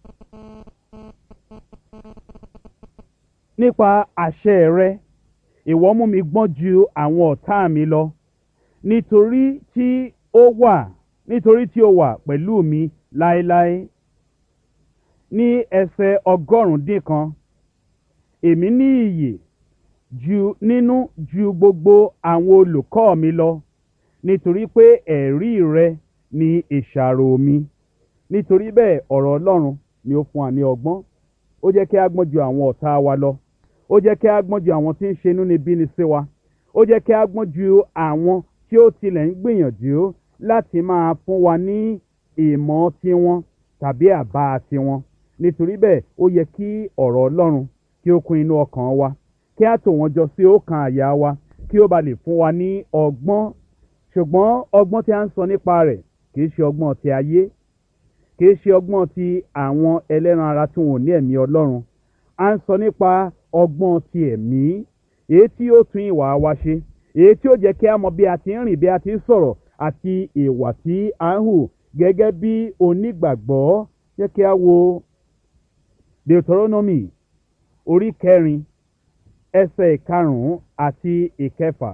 Nípa àṣẹ rẹ ìwọ mú mi gbọ́n ju àwọn ọ̀tá mi lọ, nítorí tí ó wà nítorí tí ó wà pẹ̀lú mi láéláé. Ní ẹsẹ̀ ọgọ́rùn-ún dín kan, èmi ní ìyè ju nínú ju gbogbo àwọn olùkọ́ mi lọ, nítorí pé ẹ̀rí rẹ ni ìṣàrò mi. Nítorí bẹ́ẹ̀ ọ̀rọ̀ Ọlọ́run ni ó fún wa ní ọgbọ́n. Ó jẹ́ kí a gbọ́n ju àwọn ọ̀tá wa lọ. Ó jẹ́ kí a gbọ́n ju àwọn tí ń ṣe inúnibíni sí wa. Ó jẹ́ kí a gbọ́n ju àwọn tí ó tilẹ̀ ń gbìyànjú láti máa fún wa ní ìmọ̀ tiwọn tàbí àbá tiwọn. Nítorí bẹ́ẹ̀ ó yẹ kí ọ̀rọ̀ Ọlọ́run kí ó kún inú ọkàn wa, kí a tò wọ́n jọ sí ọkàn àyà wa, kí ó ba lè fún wa ní ọgbọ́n. Ṣùgbọ́n ọgbọ́n tí a ń sọ nípa rẹ̀ kì í ṣe ọgbọ́n ti ayé, kì í ṣe ọgbọ́n ti àwọn ẹlẹ́ran ara tí wọn ò ní ẹ̀mí Ọlọ́run. A ń sọ nípa ọgbọ́n ti ẹ̀mí, èyí tí ó tún ìwà wa ṣe, èyí tí ó jẹ́ kí a mọ bí a ti ń rìn, bí a ti ń sọ̀rọ̀ àti ìwà tí a ń hù gẹ́gẹ́ bí onígbàgbọ́. Jẹ́ kí a wo Deuteronomy orí kẹrin ẹsẹ̀ ìkarùn-ún àti ìkẹfà.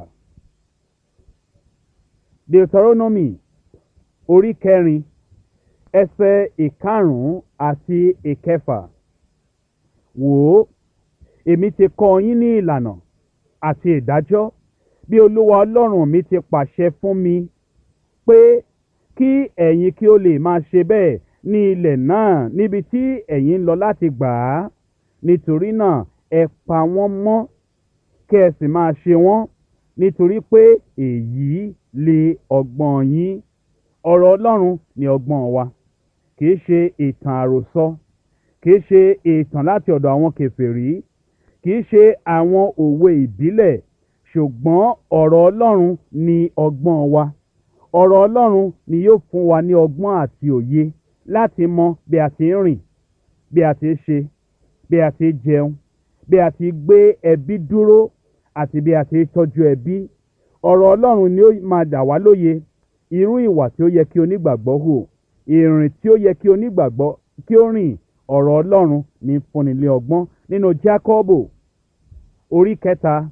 Deuteronomy orí kẹrin ẹsẹ̀ ìkarùn-ún àti ìkẹfà. Wò ó, èmi ti kọ́ yín ní ìlànà àti ìdájọ́ bí Olúwa Ọlọ́run mi ti pàṣẹ fún mi pé kí ẹ̀yin kí ó lè máa ṣe bẹ́ẹ̀ ní ilẹ̀ náà níbi tí ẹ̀yin ń lọ láti gbà á. Nítorí náà ẹ pa wọ́n mọ́ kí ẹ sì máa ṣe wọ́n, nítorí pé èyí lè ọgbọ́n yín. Ọ̀rọ̀ Ọlọ́run ni ọgbọ́n wa, kì í ṣe ìtàn àròsọ, kì í ṣe ìtàn láti ọ̀dọ̀ àwọn kèfèrí, kì í ṣe àwọn òwe ìbílẹ̀, ṣùgbọ́n ọ̀rọ̀ Ọlọ́run ni ọgbọ́n wa. Ọ̀rọ̀ Ọlọ́run ni yóò fún wa ní ọgbọ́n àti òye láti mọ bí a ti ń rìn, bí a ti ń ṣe, bí a ti ń jẹun, bí a ti gbé ẹbí dúró àti bí a ti ń tọ́jú ẹbí. Ọ̀rọ̀ Ọlọ́run ni ó máa dà wá lóye irú ìwà tí ó yẹ kí onígbàgbọ́ hù, ìrìn tí ó yẹ kí onígbàgbọ́ kí ó rìn. Ọ̀rọ̀ Ọlọ́run ní fúnni ní ọgbọ́n. Nínú Jákọ́bù orí kẹta,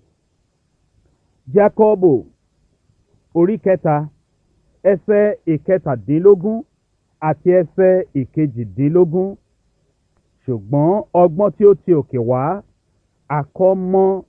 Jákọ́bù orí kẹta ẹsẹ̀ ìkẹtàdínlógún àti ẹsẹ̀ ìkejìdínlógún. Ṣùgbọ́n ọgbọ́n tí ó ti òkè wá àkọ́ mọ́,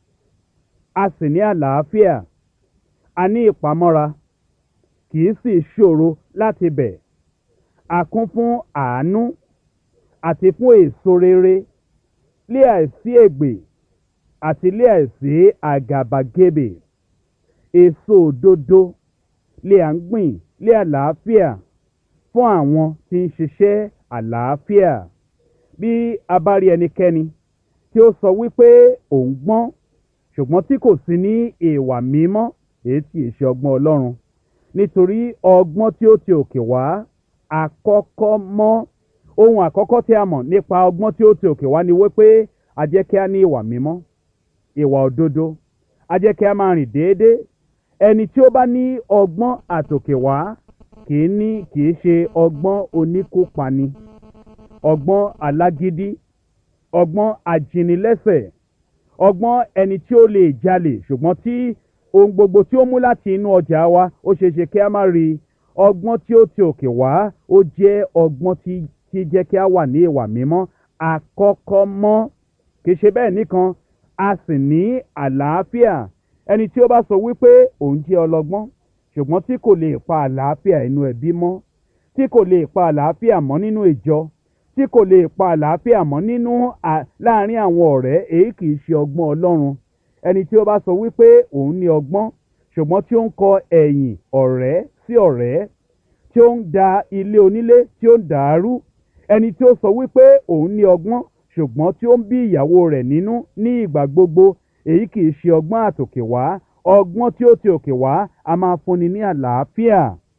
a sì ní àlàáfíà, a ní ìpamọ́ra, kì í sì ṣòro láti bẹ̀. A kún fún àánú àti fún èso rere, lé àìsí ègbè àti lé àìsí àgàbàgebè. Èso òdodo lé à ń gbìn lé àlàáfíà fún àwọn tí ń ṣiṣẹ́ àlàáfíà. Bí a bá rí ẹnikẹ́ni tí ó sọ wípé òun gbọ́n ṣùgbọ́n tí kò sí ní ìwà mímọ́, èyí tí ì ṣe ọgbọ́n Ọlọ́run. Nítorí ọgbọ́n tí ó ti òkè wá àkọ́kọ́ mọ́. Ohun àkọ́kọ́ tí a mọ̀ nípa ọgbọ́n tí ó ti òkè wá ni wípé a jẹ́ kí a ní ìwà mímọ́, ìwà òdodo, a jẹ́ kí a máa rìn déédéé. Ẹni tí ó bá ní ọgbọ́n àtòkè wá kì í ní kì í ṣe ọgbọ́n oníkópani, ọgbọ́n alágídí, ọgbọ́n ajínilẹ́sẹ̀, ọgbọ́n ẹni tí ó lè jalè ṣùgbọ́n tí ohun gbogbo tí ó mú láti inú ọjà wa ó ṣe é ṣe kí a má rí. Ọgbọ́n tí ó ti òkè wá ó jẹ́ ọgbọ́n tí tí jẹ́ kí a wà ní ìwà mímọ́. Àkọ́kọ́ mọ́, kì í ṣe bẹ́ẹ̀ nìkan, a sì ní àlàáfíà. Ẹni tí ó bá sọ wípé òun jẹ́ ọlọ́gbọ́n ṣùgbọ́n tí kò lè pa àlàáfíà inú ẹbí mọ́, tí kò lè pa àlàáfíà mọ́ nínú ìjọ, tí kò lè pa àlàáfíà mọ́ nínú láàárín àwọn ọ̀rẹ́, èyí kì í ṣe ọgbọ́n Ọlọ́run. Ẹni tí ó bá sọ wípé òun ní ọgbọ́n ṣùgbọ́n tí ó ń kọ ẹ̀yìn ọ̀rẹ́ sí ọ̀rẹ́, tí ó ń da ilé onílé tí ó ń dàrú. Ẹni tí ó sọ wípé òun ní ọgbọ́n ṣùgbọ́n tí ó ń bí ìyàwó rẹ̀ nínú ní ìgbà gbogbo, èyí kì í ṣe ọgbọ́n àtòkè wá. Ọgbọ́n tí ó ti òkè wá a máa fúnni ní àlàáfíà.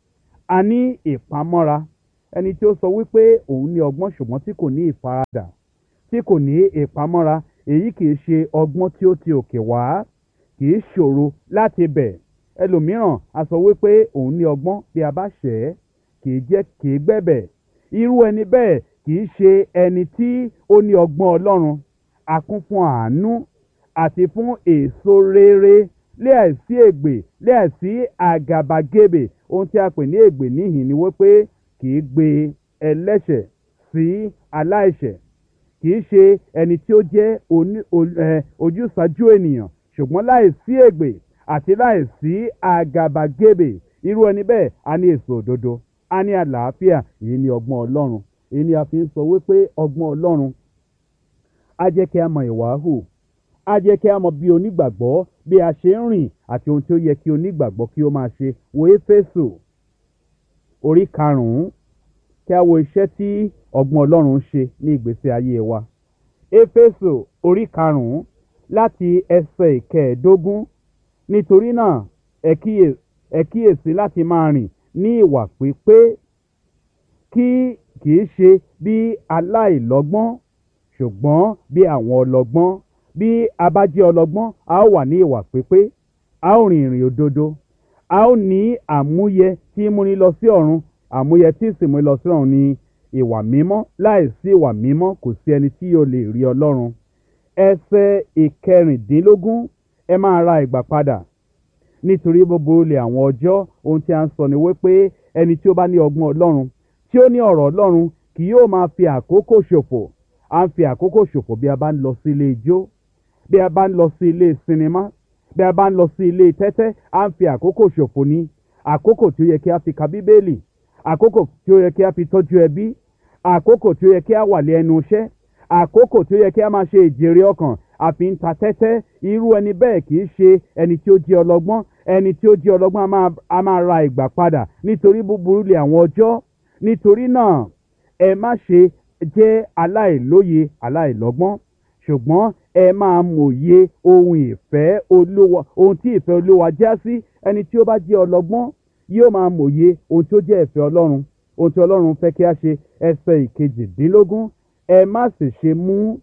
a ní ìpamọ́ra. Ẹni tí ó sọ wípé òun ní ọgbọ́n ṣùgbọ́n tí kò ní ìfaradà, tí kò ní ìpamọ́ra, èyí kì í ṣe ọgbọ́n tí ó ti òkè wá, kì í ṣòro láti bẹ̀. Ẹlòmíràn a sọ wípé òun ní ọgbọ́n, bí a bá ṣẹ̀ ẹ́ kì í jẹ́ kì í gbẹ̀bẹ̀. Irú ẹni bẹ́ẹ̀ kì í ṣe ẹni tí ó ní ọgbọ́n Ọlọ́run. A kún fún àánú àti fún èso rere láìsí ègbè, láìsí àgàbàgebè. Ohun tí a pè ní ègbè níhìn ni wípé kì í gbé ẹlẹ́ṣẹ̀ sí aláìṣẹ̀, kì í ṣe ẹni tí ó jẹ́ oní- o- ẹ, ojúsàájú ènìyàn, ṣùgbọ́n láìsí ègbè àti láìsí àgàbàgebè. Irú ẹni bẹ́ẹ̀ a ní èso òdodo, a ní àlàáfíà. Èyí ni ọgbọ́n Ọlọ́run. Èyí ni a fi ń sọ wípé ọgbọ́n Ọlọ́run á jẹ́ kí a mọ ìwà hù, á jẹ́ kí a mọ bí onígbàgbọ́ bí a ṣe ń rìn àti ohun tí ó yẹ kí onígbàgbọ́ kí ó máa ṣe. Wo Éfésù orí karùn-ún, kí a wo iṣẹ́ tí ọgbọ́n Ọlọ́run ń ṣe ní ìgbésí ayé wa. Éfésù orí karùn-ún láti ẹsẹ̀ ìkẹẹ̀ẹ́dógún. Nítorí náà ẹ kíyè- ẹ kíyèsí láti máa rìn ní ìwà pípé, kí kì í ṣe bí aláìlọ́gbọ́n ṣùgbọ́n bí àwọn ọlọ́gbọ́n. Bí a bá jẹ́ ọlọ́gbọ́n, a ó wà ní ìwà pípé, a ó rìn ìrìn òdodo, a ó ní àmúyẹ tí ń múni lọ sí ọ̀run. Àmúyẹ tí sì múni lọ sí ọ̀run ni ìwà mímọ́. Láìsí ìwà mímọ́ kò sí ẹni tí yóò lè rí Ọlọ́run. Ẹsẹ̀ ìkẹrìndínlógún, ẹ máa ra ìgbà padà nítorí gbogbo olè àwọn ọjọ́. Ohun tí a ń sọ ni wípé ẹni tí ó bá ní ọgbọ́n Ọlọ́run, tí ó ní ọ̀rọ̀ Ọlọ́run, kì yóò máa fi àkókò ṣòfò. À ń fi àkókò ṣòfò bí a bá ń lọ sí ilé ijó, bí a bá ń lọ sí ilé sinimá, bí a bá ń lọ sí ilé tẹ́tẹ́. À ń fi àkókò ṣòfò ní àkókò tí ó yẹ kí a fi ka Bíbélì, àkókò tí ó yẹ kí a fi tọ́jú ẹbí, àkókò tí ó yẹ kí a wà lé ẹnu iṣẹ́, àkókò tí ó yẹ kí a máa ṣe ìjèrè ọkàn, a fi ń ta tẹ́tẹ́. Irú ẹni bẹ́ẹ̀ kì í ṣe ẹni tí ó jẹ́ ọlọ́gbọ́n. Ẹni tí ó jẹ́ ọlọ́gbọ́n a máa, a máa ra ìgbà padà nítorí búburú lè àwọn ọjọ́. Nítorí náà ẹ má ṣe jẹ́ aláìlóye, aláìlọ́gbọ́n, ṣùgbọ́n ẹ máa mòye ohun ìfẹ́ Olúwa, ohun tí ìfẹ́ Olúwa já sí. Ẹni tí ó bá jẹ́ ọlọ́gbọ́n yóò máa mòye ohun tí ó jẹ́ ìfẹ́ Ọlọ́run, ohun tí Ọlọ́run fẹ́ kí a ṣe. Ẹsẹ̀ ìkejìdínlógún, ẹ má sì ṣe mú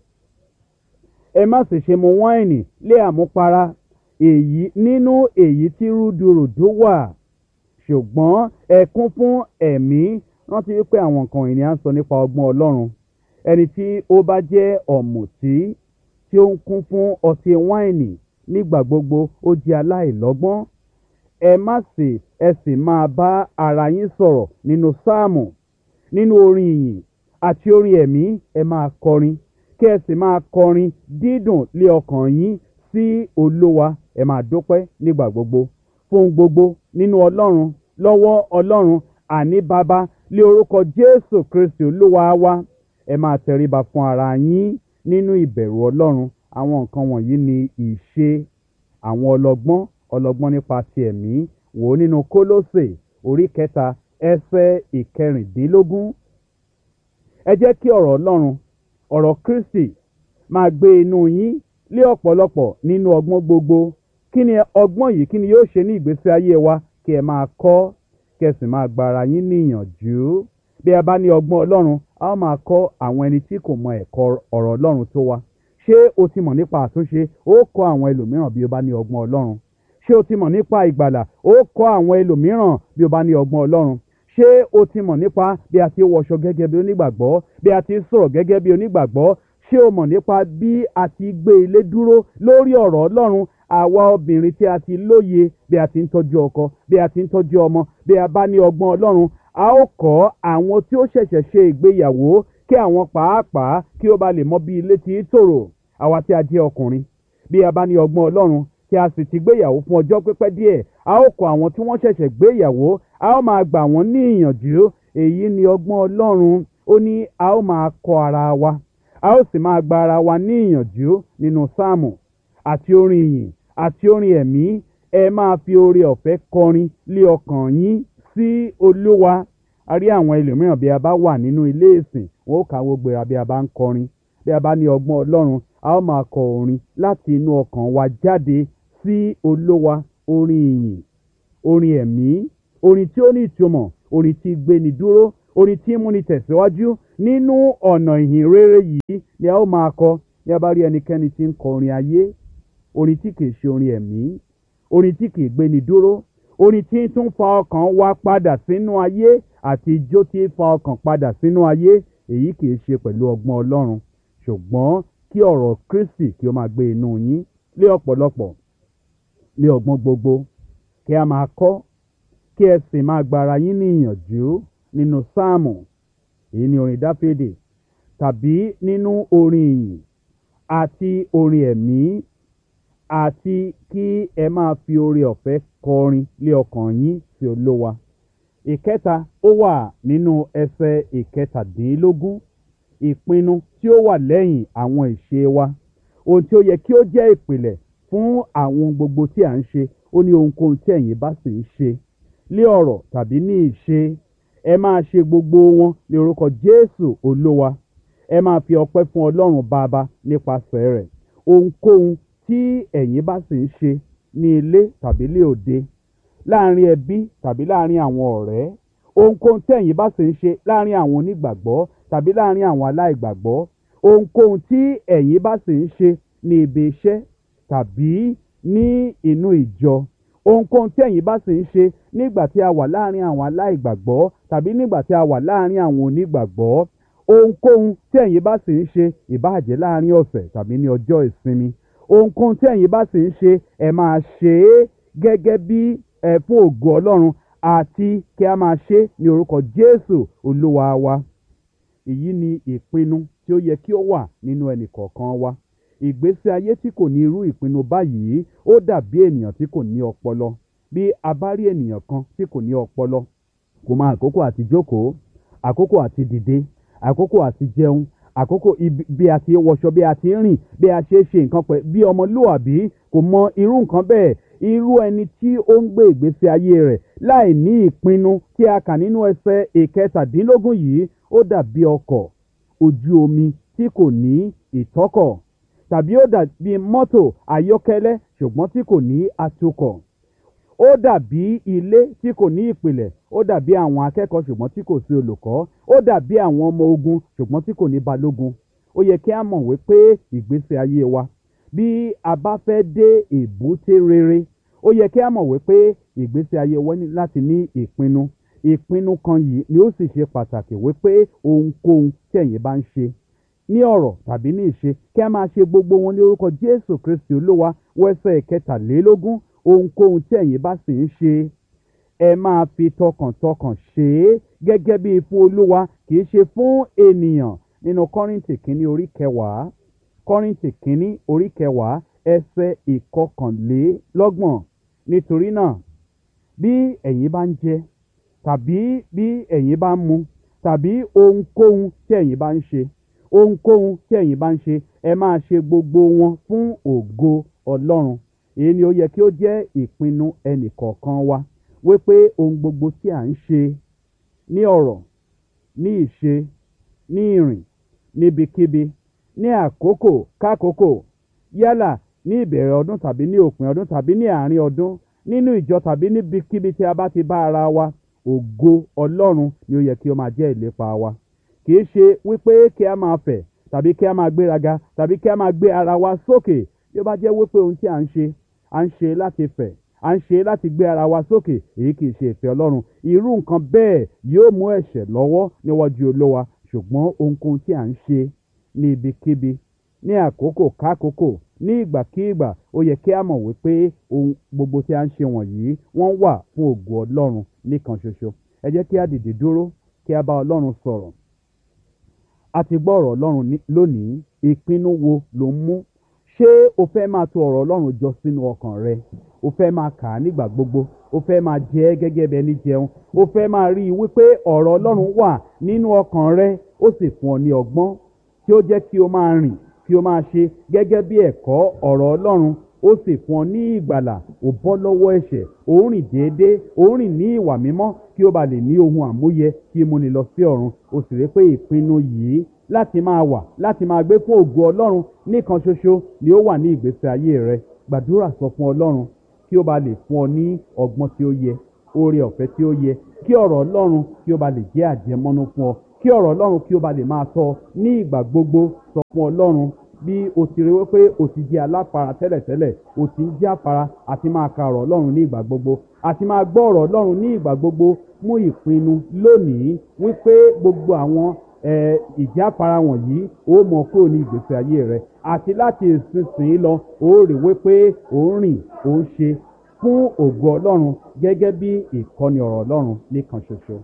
ẹ má sì ṣe mu wáìnì lé àmupara, èyí nínú èyí tí rúdurùdu wà, ṣùgbọ́n ẹ kún fún ẹ̀mí. Rántí wípé àwọn nǹkan ìní à ń sọ nípa ọgbọ́n Ọlọ́run. Ẹni tí ó bá jẹ́ ọ̀mùtí tí ó ń kún fún ọtí wáìnì nígbà gbogbo, ó jẹ́ aláìlọ́gbọ́n. Ẹ má sì ẹ sì máa bá ara yín sọ̀rọ̀ nínú sáàmù, nínú orin ìyìn àti orin ẹ̀mí. Ẹ máa kọrin, kí ẹ sì máa kọrin dídùn lé ọkàn yín sí Olúwa. Ẹ máa dúpẹ́ nígbà gbogbo fún gbogbo nínú Ọlọ́run, lọ́wọ́ Ọlọ́run, àní Baba, lé orúkọ Jésù Kristi Olúwa wa. Ẹ máa tẹríba fún ara yín nínú ìbẹ̀rù Ọlọ́run. Àwọn nǹkan wọ̀nyí ni ìṣe àwọn ọlọ́gbọ́n, ọlọ́gbọ́n nípa ti ẹ̀mí. Wò ó nínú Kólósè orí kẹta ẹsẹ̀ ìkẹrìndínlógún. Ẹ jẹ́ kí ọ̀rọ̀ Ọlọ́run, ọ̀rọ̀ Kristi máa gbé inú yín lé ọ̀pọ̀lọpọ̀ nínú ọgbọ́n gbogbo. Kí ni ọgbọ́n yìí? Kí ni yóò ṣe ní ìgbésí ayé wa? Kí ẹ máa kọ́, kí ẹ sì máa gba ara yín níyànjú. Bí a bá ní ọgbọ́n Ọlọ́run, a ó máa kọ́ àwọn ẹni tí kò mọ ẹ̀kọ́ ọ̀rọ̀ Ọlọ́run tó wa. Ṣé o ti mọ̀ nípa àtúnṣe? Ó kọ́ àwọn ẹlòmíràn bí o bá ní ọgbọ́n Ọlọ́run. Ṣé o ti mọ̀ nípa ìgbàlà? Ó kọ́ àwọn ẹlòmíràn bí o bá ní ọgbọ́n Ọlọ́run. Ṣé o ti mọ̀ nípa bí a ti wọṣọ gẹ́gẹ́ bí onígbàgbọ́, bí a ti sọ̀rọ̀ gẹ́gẹ́ bí onígbàgbọ́? Ṣé o mọ̀ nípa bí a ti gbé ilé dúró lórí ọ̀rọ̀ Ọlọ́run? Àwa obìnrin tí a ti lóye bí a ti ń tọ́jú ọkọ, bí a ti ń tọ́jú ọmọ, bí a bá ní ọgbọ́n Ọlọ́run, a ó kọ́ àwọn tí ó ṣẹ̀ṣẹ̀ ṣe ìgbéyàwó kí àwọn pàápàá kí ó ba lè mọ bí ilé ti tòrò. Àwa tí a jẹ́ ọkùnrin, bí a bá ní ọgbọ́n Ọlọ́run tí a sì ti gbéyàwó fún ọjọ́ pípẹ́ díẹ̀, a ó kọ́ àwọn tí wọ́n ṣẹ̀ṣẹ̀ gbéyàwó, a ó máa gbà wọ́n ní ìyànjú. Èyí ni ọgbọ́n Ọlọ́run. Ó ní a ó máa kọ́ ara wa, a ó sì máa gba ara wa ní ìyànjú nínú sáàmù àti orin ìyìn àti orin ẹ̀mí. Ẹ máa fi oore ọ̀fẹ́ kọrin lé ọkàn yín sí Olúwa. A rí àwọn ẹlòmíràn bí a bá wà nínú ilé ìsìn, wọn ó káwọ́ gbéra bí a bá ń kọrin. Bí a bá ní ọgbọ́n Ọlọ́run, a ó máa kọ orin láti inú ọkàn wa jáde sí Olúwa. Orin ìyìn, orin ẹ̀mí, orin tí ó ní ìtumọ̀, orin tí gbéni dúró, orin tí múni tẹ̀síwájú nínú ọ̀nà ìhìn rere yìí ni a ó máa kọ. Ní a bá rí ẹnikẹ́ni tí ń kọ orin ayé, orin tí kìí ṣe orin ẹ̀mí, orin tí kìí gbéni dúró, orin tí ń tún fa ọkàn wa padà sínú ayé àti ijó tí ń fa ọkàn padà sínú ayé, èyí kìí ṣe pẹ̀lú ọgbọ́n Ọlọ́run. Ṣùgbọ́n kí ọ̀rọ̀ Kristi kí ó máa gbé inú yín lé ọ̀pọ̀lọpọ̀, lé ọgbọ́n gbogbo, kí a máa kọ́, kí ẹ sì máa gbára yín ní ìyànjú nínú sáàmù, èyí ni orin Dáfídì, tàbí nínú orin ìyìn àti orin ẹ̀mí, àti kí ẹ máa fi oore ọ̀fẹ́ kọrin lé ọkàn yín sí Olúwa. Ìkẹta, ó wà nínú ẹsẹ̀ ìkẹtàdínlógún, ìpinnu tí ó wà lẹ́yìn àwọn ìṣe wa, ohun tí ó yẹ kí ó jẹ́ ìpìlẹ̀ fún àwọn gbogbo tí à ń ṣe. Ó ní ohunkóhun tí ẹ̀yin bá sì ń ṣe lé ọ̀rọ̀ tàbí ní ìṣe, ẹ máa ṣe gbogbo wọn ní orúkọ Jésù Olúwa. Ẹ máa fi ọpẹ́ fún Ọlọ́run Baba nípasẹ̀ rẹ̀. Ohunkóhun tí ẹ̀yin bá sì ń ṣe ní ilé tàbí lé òde, láàrin ẹbí tàbí láàrin àwọn ọ̀rẹ́, ohunkóhun tí ẹ̀yin bá sì ń ṣe láàrin àwọn onígbàgbọ́ tàbí láàrin àwọn aláìgbàgbọ́, ohunkóhun tí ẹ̀yin bá sì ń ṣe ní ibi iṣẹ́ tàbí ní inú ìjọ, ohunkóhun tí ẹ̀yin bá sì ń ṣe nígbà tí a wà láàrin àwọn aláìgbàgbọ́ tàbí nígbà tí a wà láàrin àwọn onígbàgbọ́, ohunkóhun tí ẹ̀yin bá sì ń ṣe, ìbáà jẹ́ láàrin ọ̀sẹ̀ tàbí ní ọjọ́ ìsinmi, ohunkóhun tí ẹ̀yin bá sì ń ṣe, ẹ máa ṣe é gẹ́gẹ́ bí ẹ fún ògo Ọlọ́run, àti kí a máa ṣe é ní orúkọ Jésù Olúwa wa. Èyí ni ìpinnu tí ó yẹ kí ó wà nínú ẹnì kọ̀ọ̀kan wa. Ìgbésí ayé tí kò ní irú ìpinnu báyìí ó dàbí ènìyàn tí kò ní ọpọlọ. Bí a bá rí ènìyàn kan tí kò ní ọpọlọ, kò mọ àkókò àti jókòó, àkókò àti dìde, àkókò àti jẹun, àkókò bí a ti wọṣọ, bí a ti rìn, bí a ṣe ṣe nǹkan pẹ̀ bí ọmọlúwàbí, kò mọ irú nǹkan bẹ́ẹ̀. Irú ẹni tí ó ń gbé ìgbésí ayé rẹ̀ láì ní ìpinnu tí a kà nínú ẹsẹ̀ ìkẹtàdínlógún yìí, ó dàbí ọkọ̀ ojú omi tí kò ní ìtọ́kọ̀, tàbí ó dàbí mọ́tò ayọ́kẹ́lẹ́ ṣùgbọ́n tí kò ní atukọ̀. Ó dàbí ilé tí kò ní ìpìlẹ̀, ó dàbí àwọn akẹ́kọ̀ọ́ ṣùgbọ́n tí kò sí olùkọ́, ó dàbí àwọn ọmọ ogun ṣùgbọ́n tí kò ní balógun. Ó yẹ kí a mọ̀ wípé ìgbésí ayé wa, bí a bá fẹ́ dé èbúté rere, ó yẹ kí a mọ̀ wípé ìgbésí ayé wa ní láti ní ìpinnu. Ìpinnu kan yìí ni ó sì ṣe pàtàkì wípé ohunkóhun tí ẹ̀yin bá ń ṣe ní ọ̀rọ̀ tàbí ní ìṣe, kí a máa ṣe gbogbo wọn ní orúkọ Jésù Kristi Olúwa. Wẹ́sẹ̀ kẹtàlélógún, ohunkóhun tí ẹ̀yin bá sì ń ṣe, ẹ máa fi tọkàntọkàn ṣe é gẹ́gẹ́ bí fún Olúwa, kì í ṣe fún ènìyàn. Nínú Kọ́ríńtì kínní orí kẹwàá, Kọ́ríńtì kínní orí kẹwàá ẹsẹ̀ ìkọkànlélọ́gbọ̀n. Nítorí náà, bí ẹ̀yin bá ń jẹ tàbí bí ẹ̀yin bá ń mu tàbí ohunkóhun tí ẹ̀yin bá ń ṣe, ohunkóhun tí ẹ̀yin bá ń ṣe, ẹ máa ṣe gbogbo wọn fún ògo Ọlọ́run. Èyí ni ó yẹ kí ó jẹ́ ìpinnu ẹnìkọ̀ọ̀kan wa, wípé ohun gbogbo tí à ń ṣe ní ọ̀rọ̀, ní ìṣe, ní ìrìn, níbikíbi, ní àkókò kákòókò, yálà ní ìbẹ̀rẹ̀ ọdún tàbí ní òpin ọdún tàbí ní àárín ọdún, nínú ìjọ tàbí níbikíbi tí a bá ti bá ara wa, ògo Ọlọ́run ni ó yẹ kí ó máa jẹ́ ìlépa wa. Kì í ṣe wípé kí a máa fẹ̀ tàbí kí a máa gbéraga tàbí kí a máa gbé ara wa sókè. Bí ó bá jẹ́ wípé ohun tí à ń ṣe, à ń ṣe láti fẹ̀, à ń ṣe láti gbé ara wa sókè, èyí kì í ṣe ìfẹ́ Ọlọ́run. Irú nǹkan bẹ́ẹ̀ yóò mú ẹ̀ṣẹ̀ lọ́wọ́ níwájú Olúwa. Ṣùgbọ́n ohunkóhun tí à ń ṣe ní ibikíbi, ní àkókò kákòókò, ní ìgbàkígbà, ó yẹ kí a mọ̀ wípé ohun gbogbo tí a ń ṣe wọ̀nyí wọ́n wà fún ògo Ọlọ́run nìkan ṣoṣo. Ẹ jẹ́ kí a dìde dúró, kí a bá Ọlọ́run sọ̀rọ̀. A ti gbọ́ ọ̀rọ̀ Ọlọ́run lónìí. Ìpinnu wo ló ń mú? Ṣé o fẹ́ máa tò ọ̀rọ̀ Ọlọ́run jọ sínú ọkàn rẹ? O fẹ́ máa kà á nígbà gbogbo? O fẹ́ máa jẹ ẹ́ gẹ́gẹ́ bí ẹni jẹun? O fẹ́ máa rí i wípé ọ̀rọ̀ Ọlọ́run wà nínú ọkàn rẹ, ó sì fún ọ ní ọgbọ́n tí ó jẹ́ kí o máa rìn, kí o máa ṣe gẹ́gẹ́ bí ẹ̀kọ́ ọ̀rọ̀ Ọlọ́run, ó sì fún ọ ní ìgbàlà. O bọ́ lọ́wọ́ ẹ̀ṣẹ̀, o ń rìn déédéé, o ń rìn ní ìwà mímọ́, kí o bá lè ní ohun àmúyẹ kí o múni lọ sí ọ̀run. O sì rí pé ìpinnu yìí láti máa wà, láti máa gbé fún ògo Ọlọ́run nìkan ṣoṣo ni ó wà ní ìgbésí ayé rẹ. Gbàdúrà sọ fún Ọlọ́run kí ó bá lè fún ọ ní ọgbọ́n tí ó yẹ, oore ọ̀fẹ́ tí ó yẹ kí ọ̀rọ̀ ọlọ́run kí ó ba lè jẹ́ àjẹmọ́nú fún ọ kí ọ̀rọ̀ ọlọ́run kí ó ba lè máa tọ́ ọ ní ìgbà gbogbo. Sọ fún ọlọ́run bí o ti rí wípé o ti jẹ́ aláfara tẹ́lẹ̀tẹ́lẹ̀ o ti ń jẹ́ àfara àti máa ka ọ̀rọ̀ ọlọ́run ní ìgbà gbogbo àti máa gbọ́ ọ̀rọ̀ ọlọ́run ní ìgbà gbogbo. Mú ìpinnu lónìí wípé gbogbo àwọn eh, ìjáfara wọ̀nyí ó mọ kúrò ní ìgbésí ayé rẹ àti láti ìsinsìnyí lọ ó rí wípé ó ń rìn ó ń ṣe fún ògo ọlọ́run gẹ́gẹ́ bí ìkọ́ni ọ̀rọ̀ ọlọ́run nìkan ṣoṣo.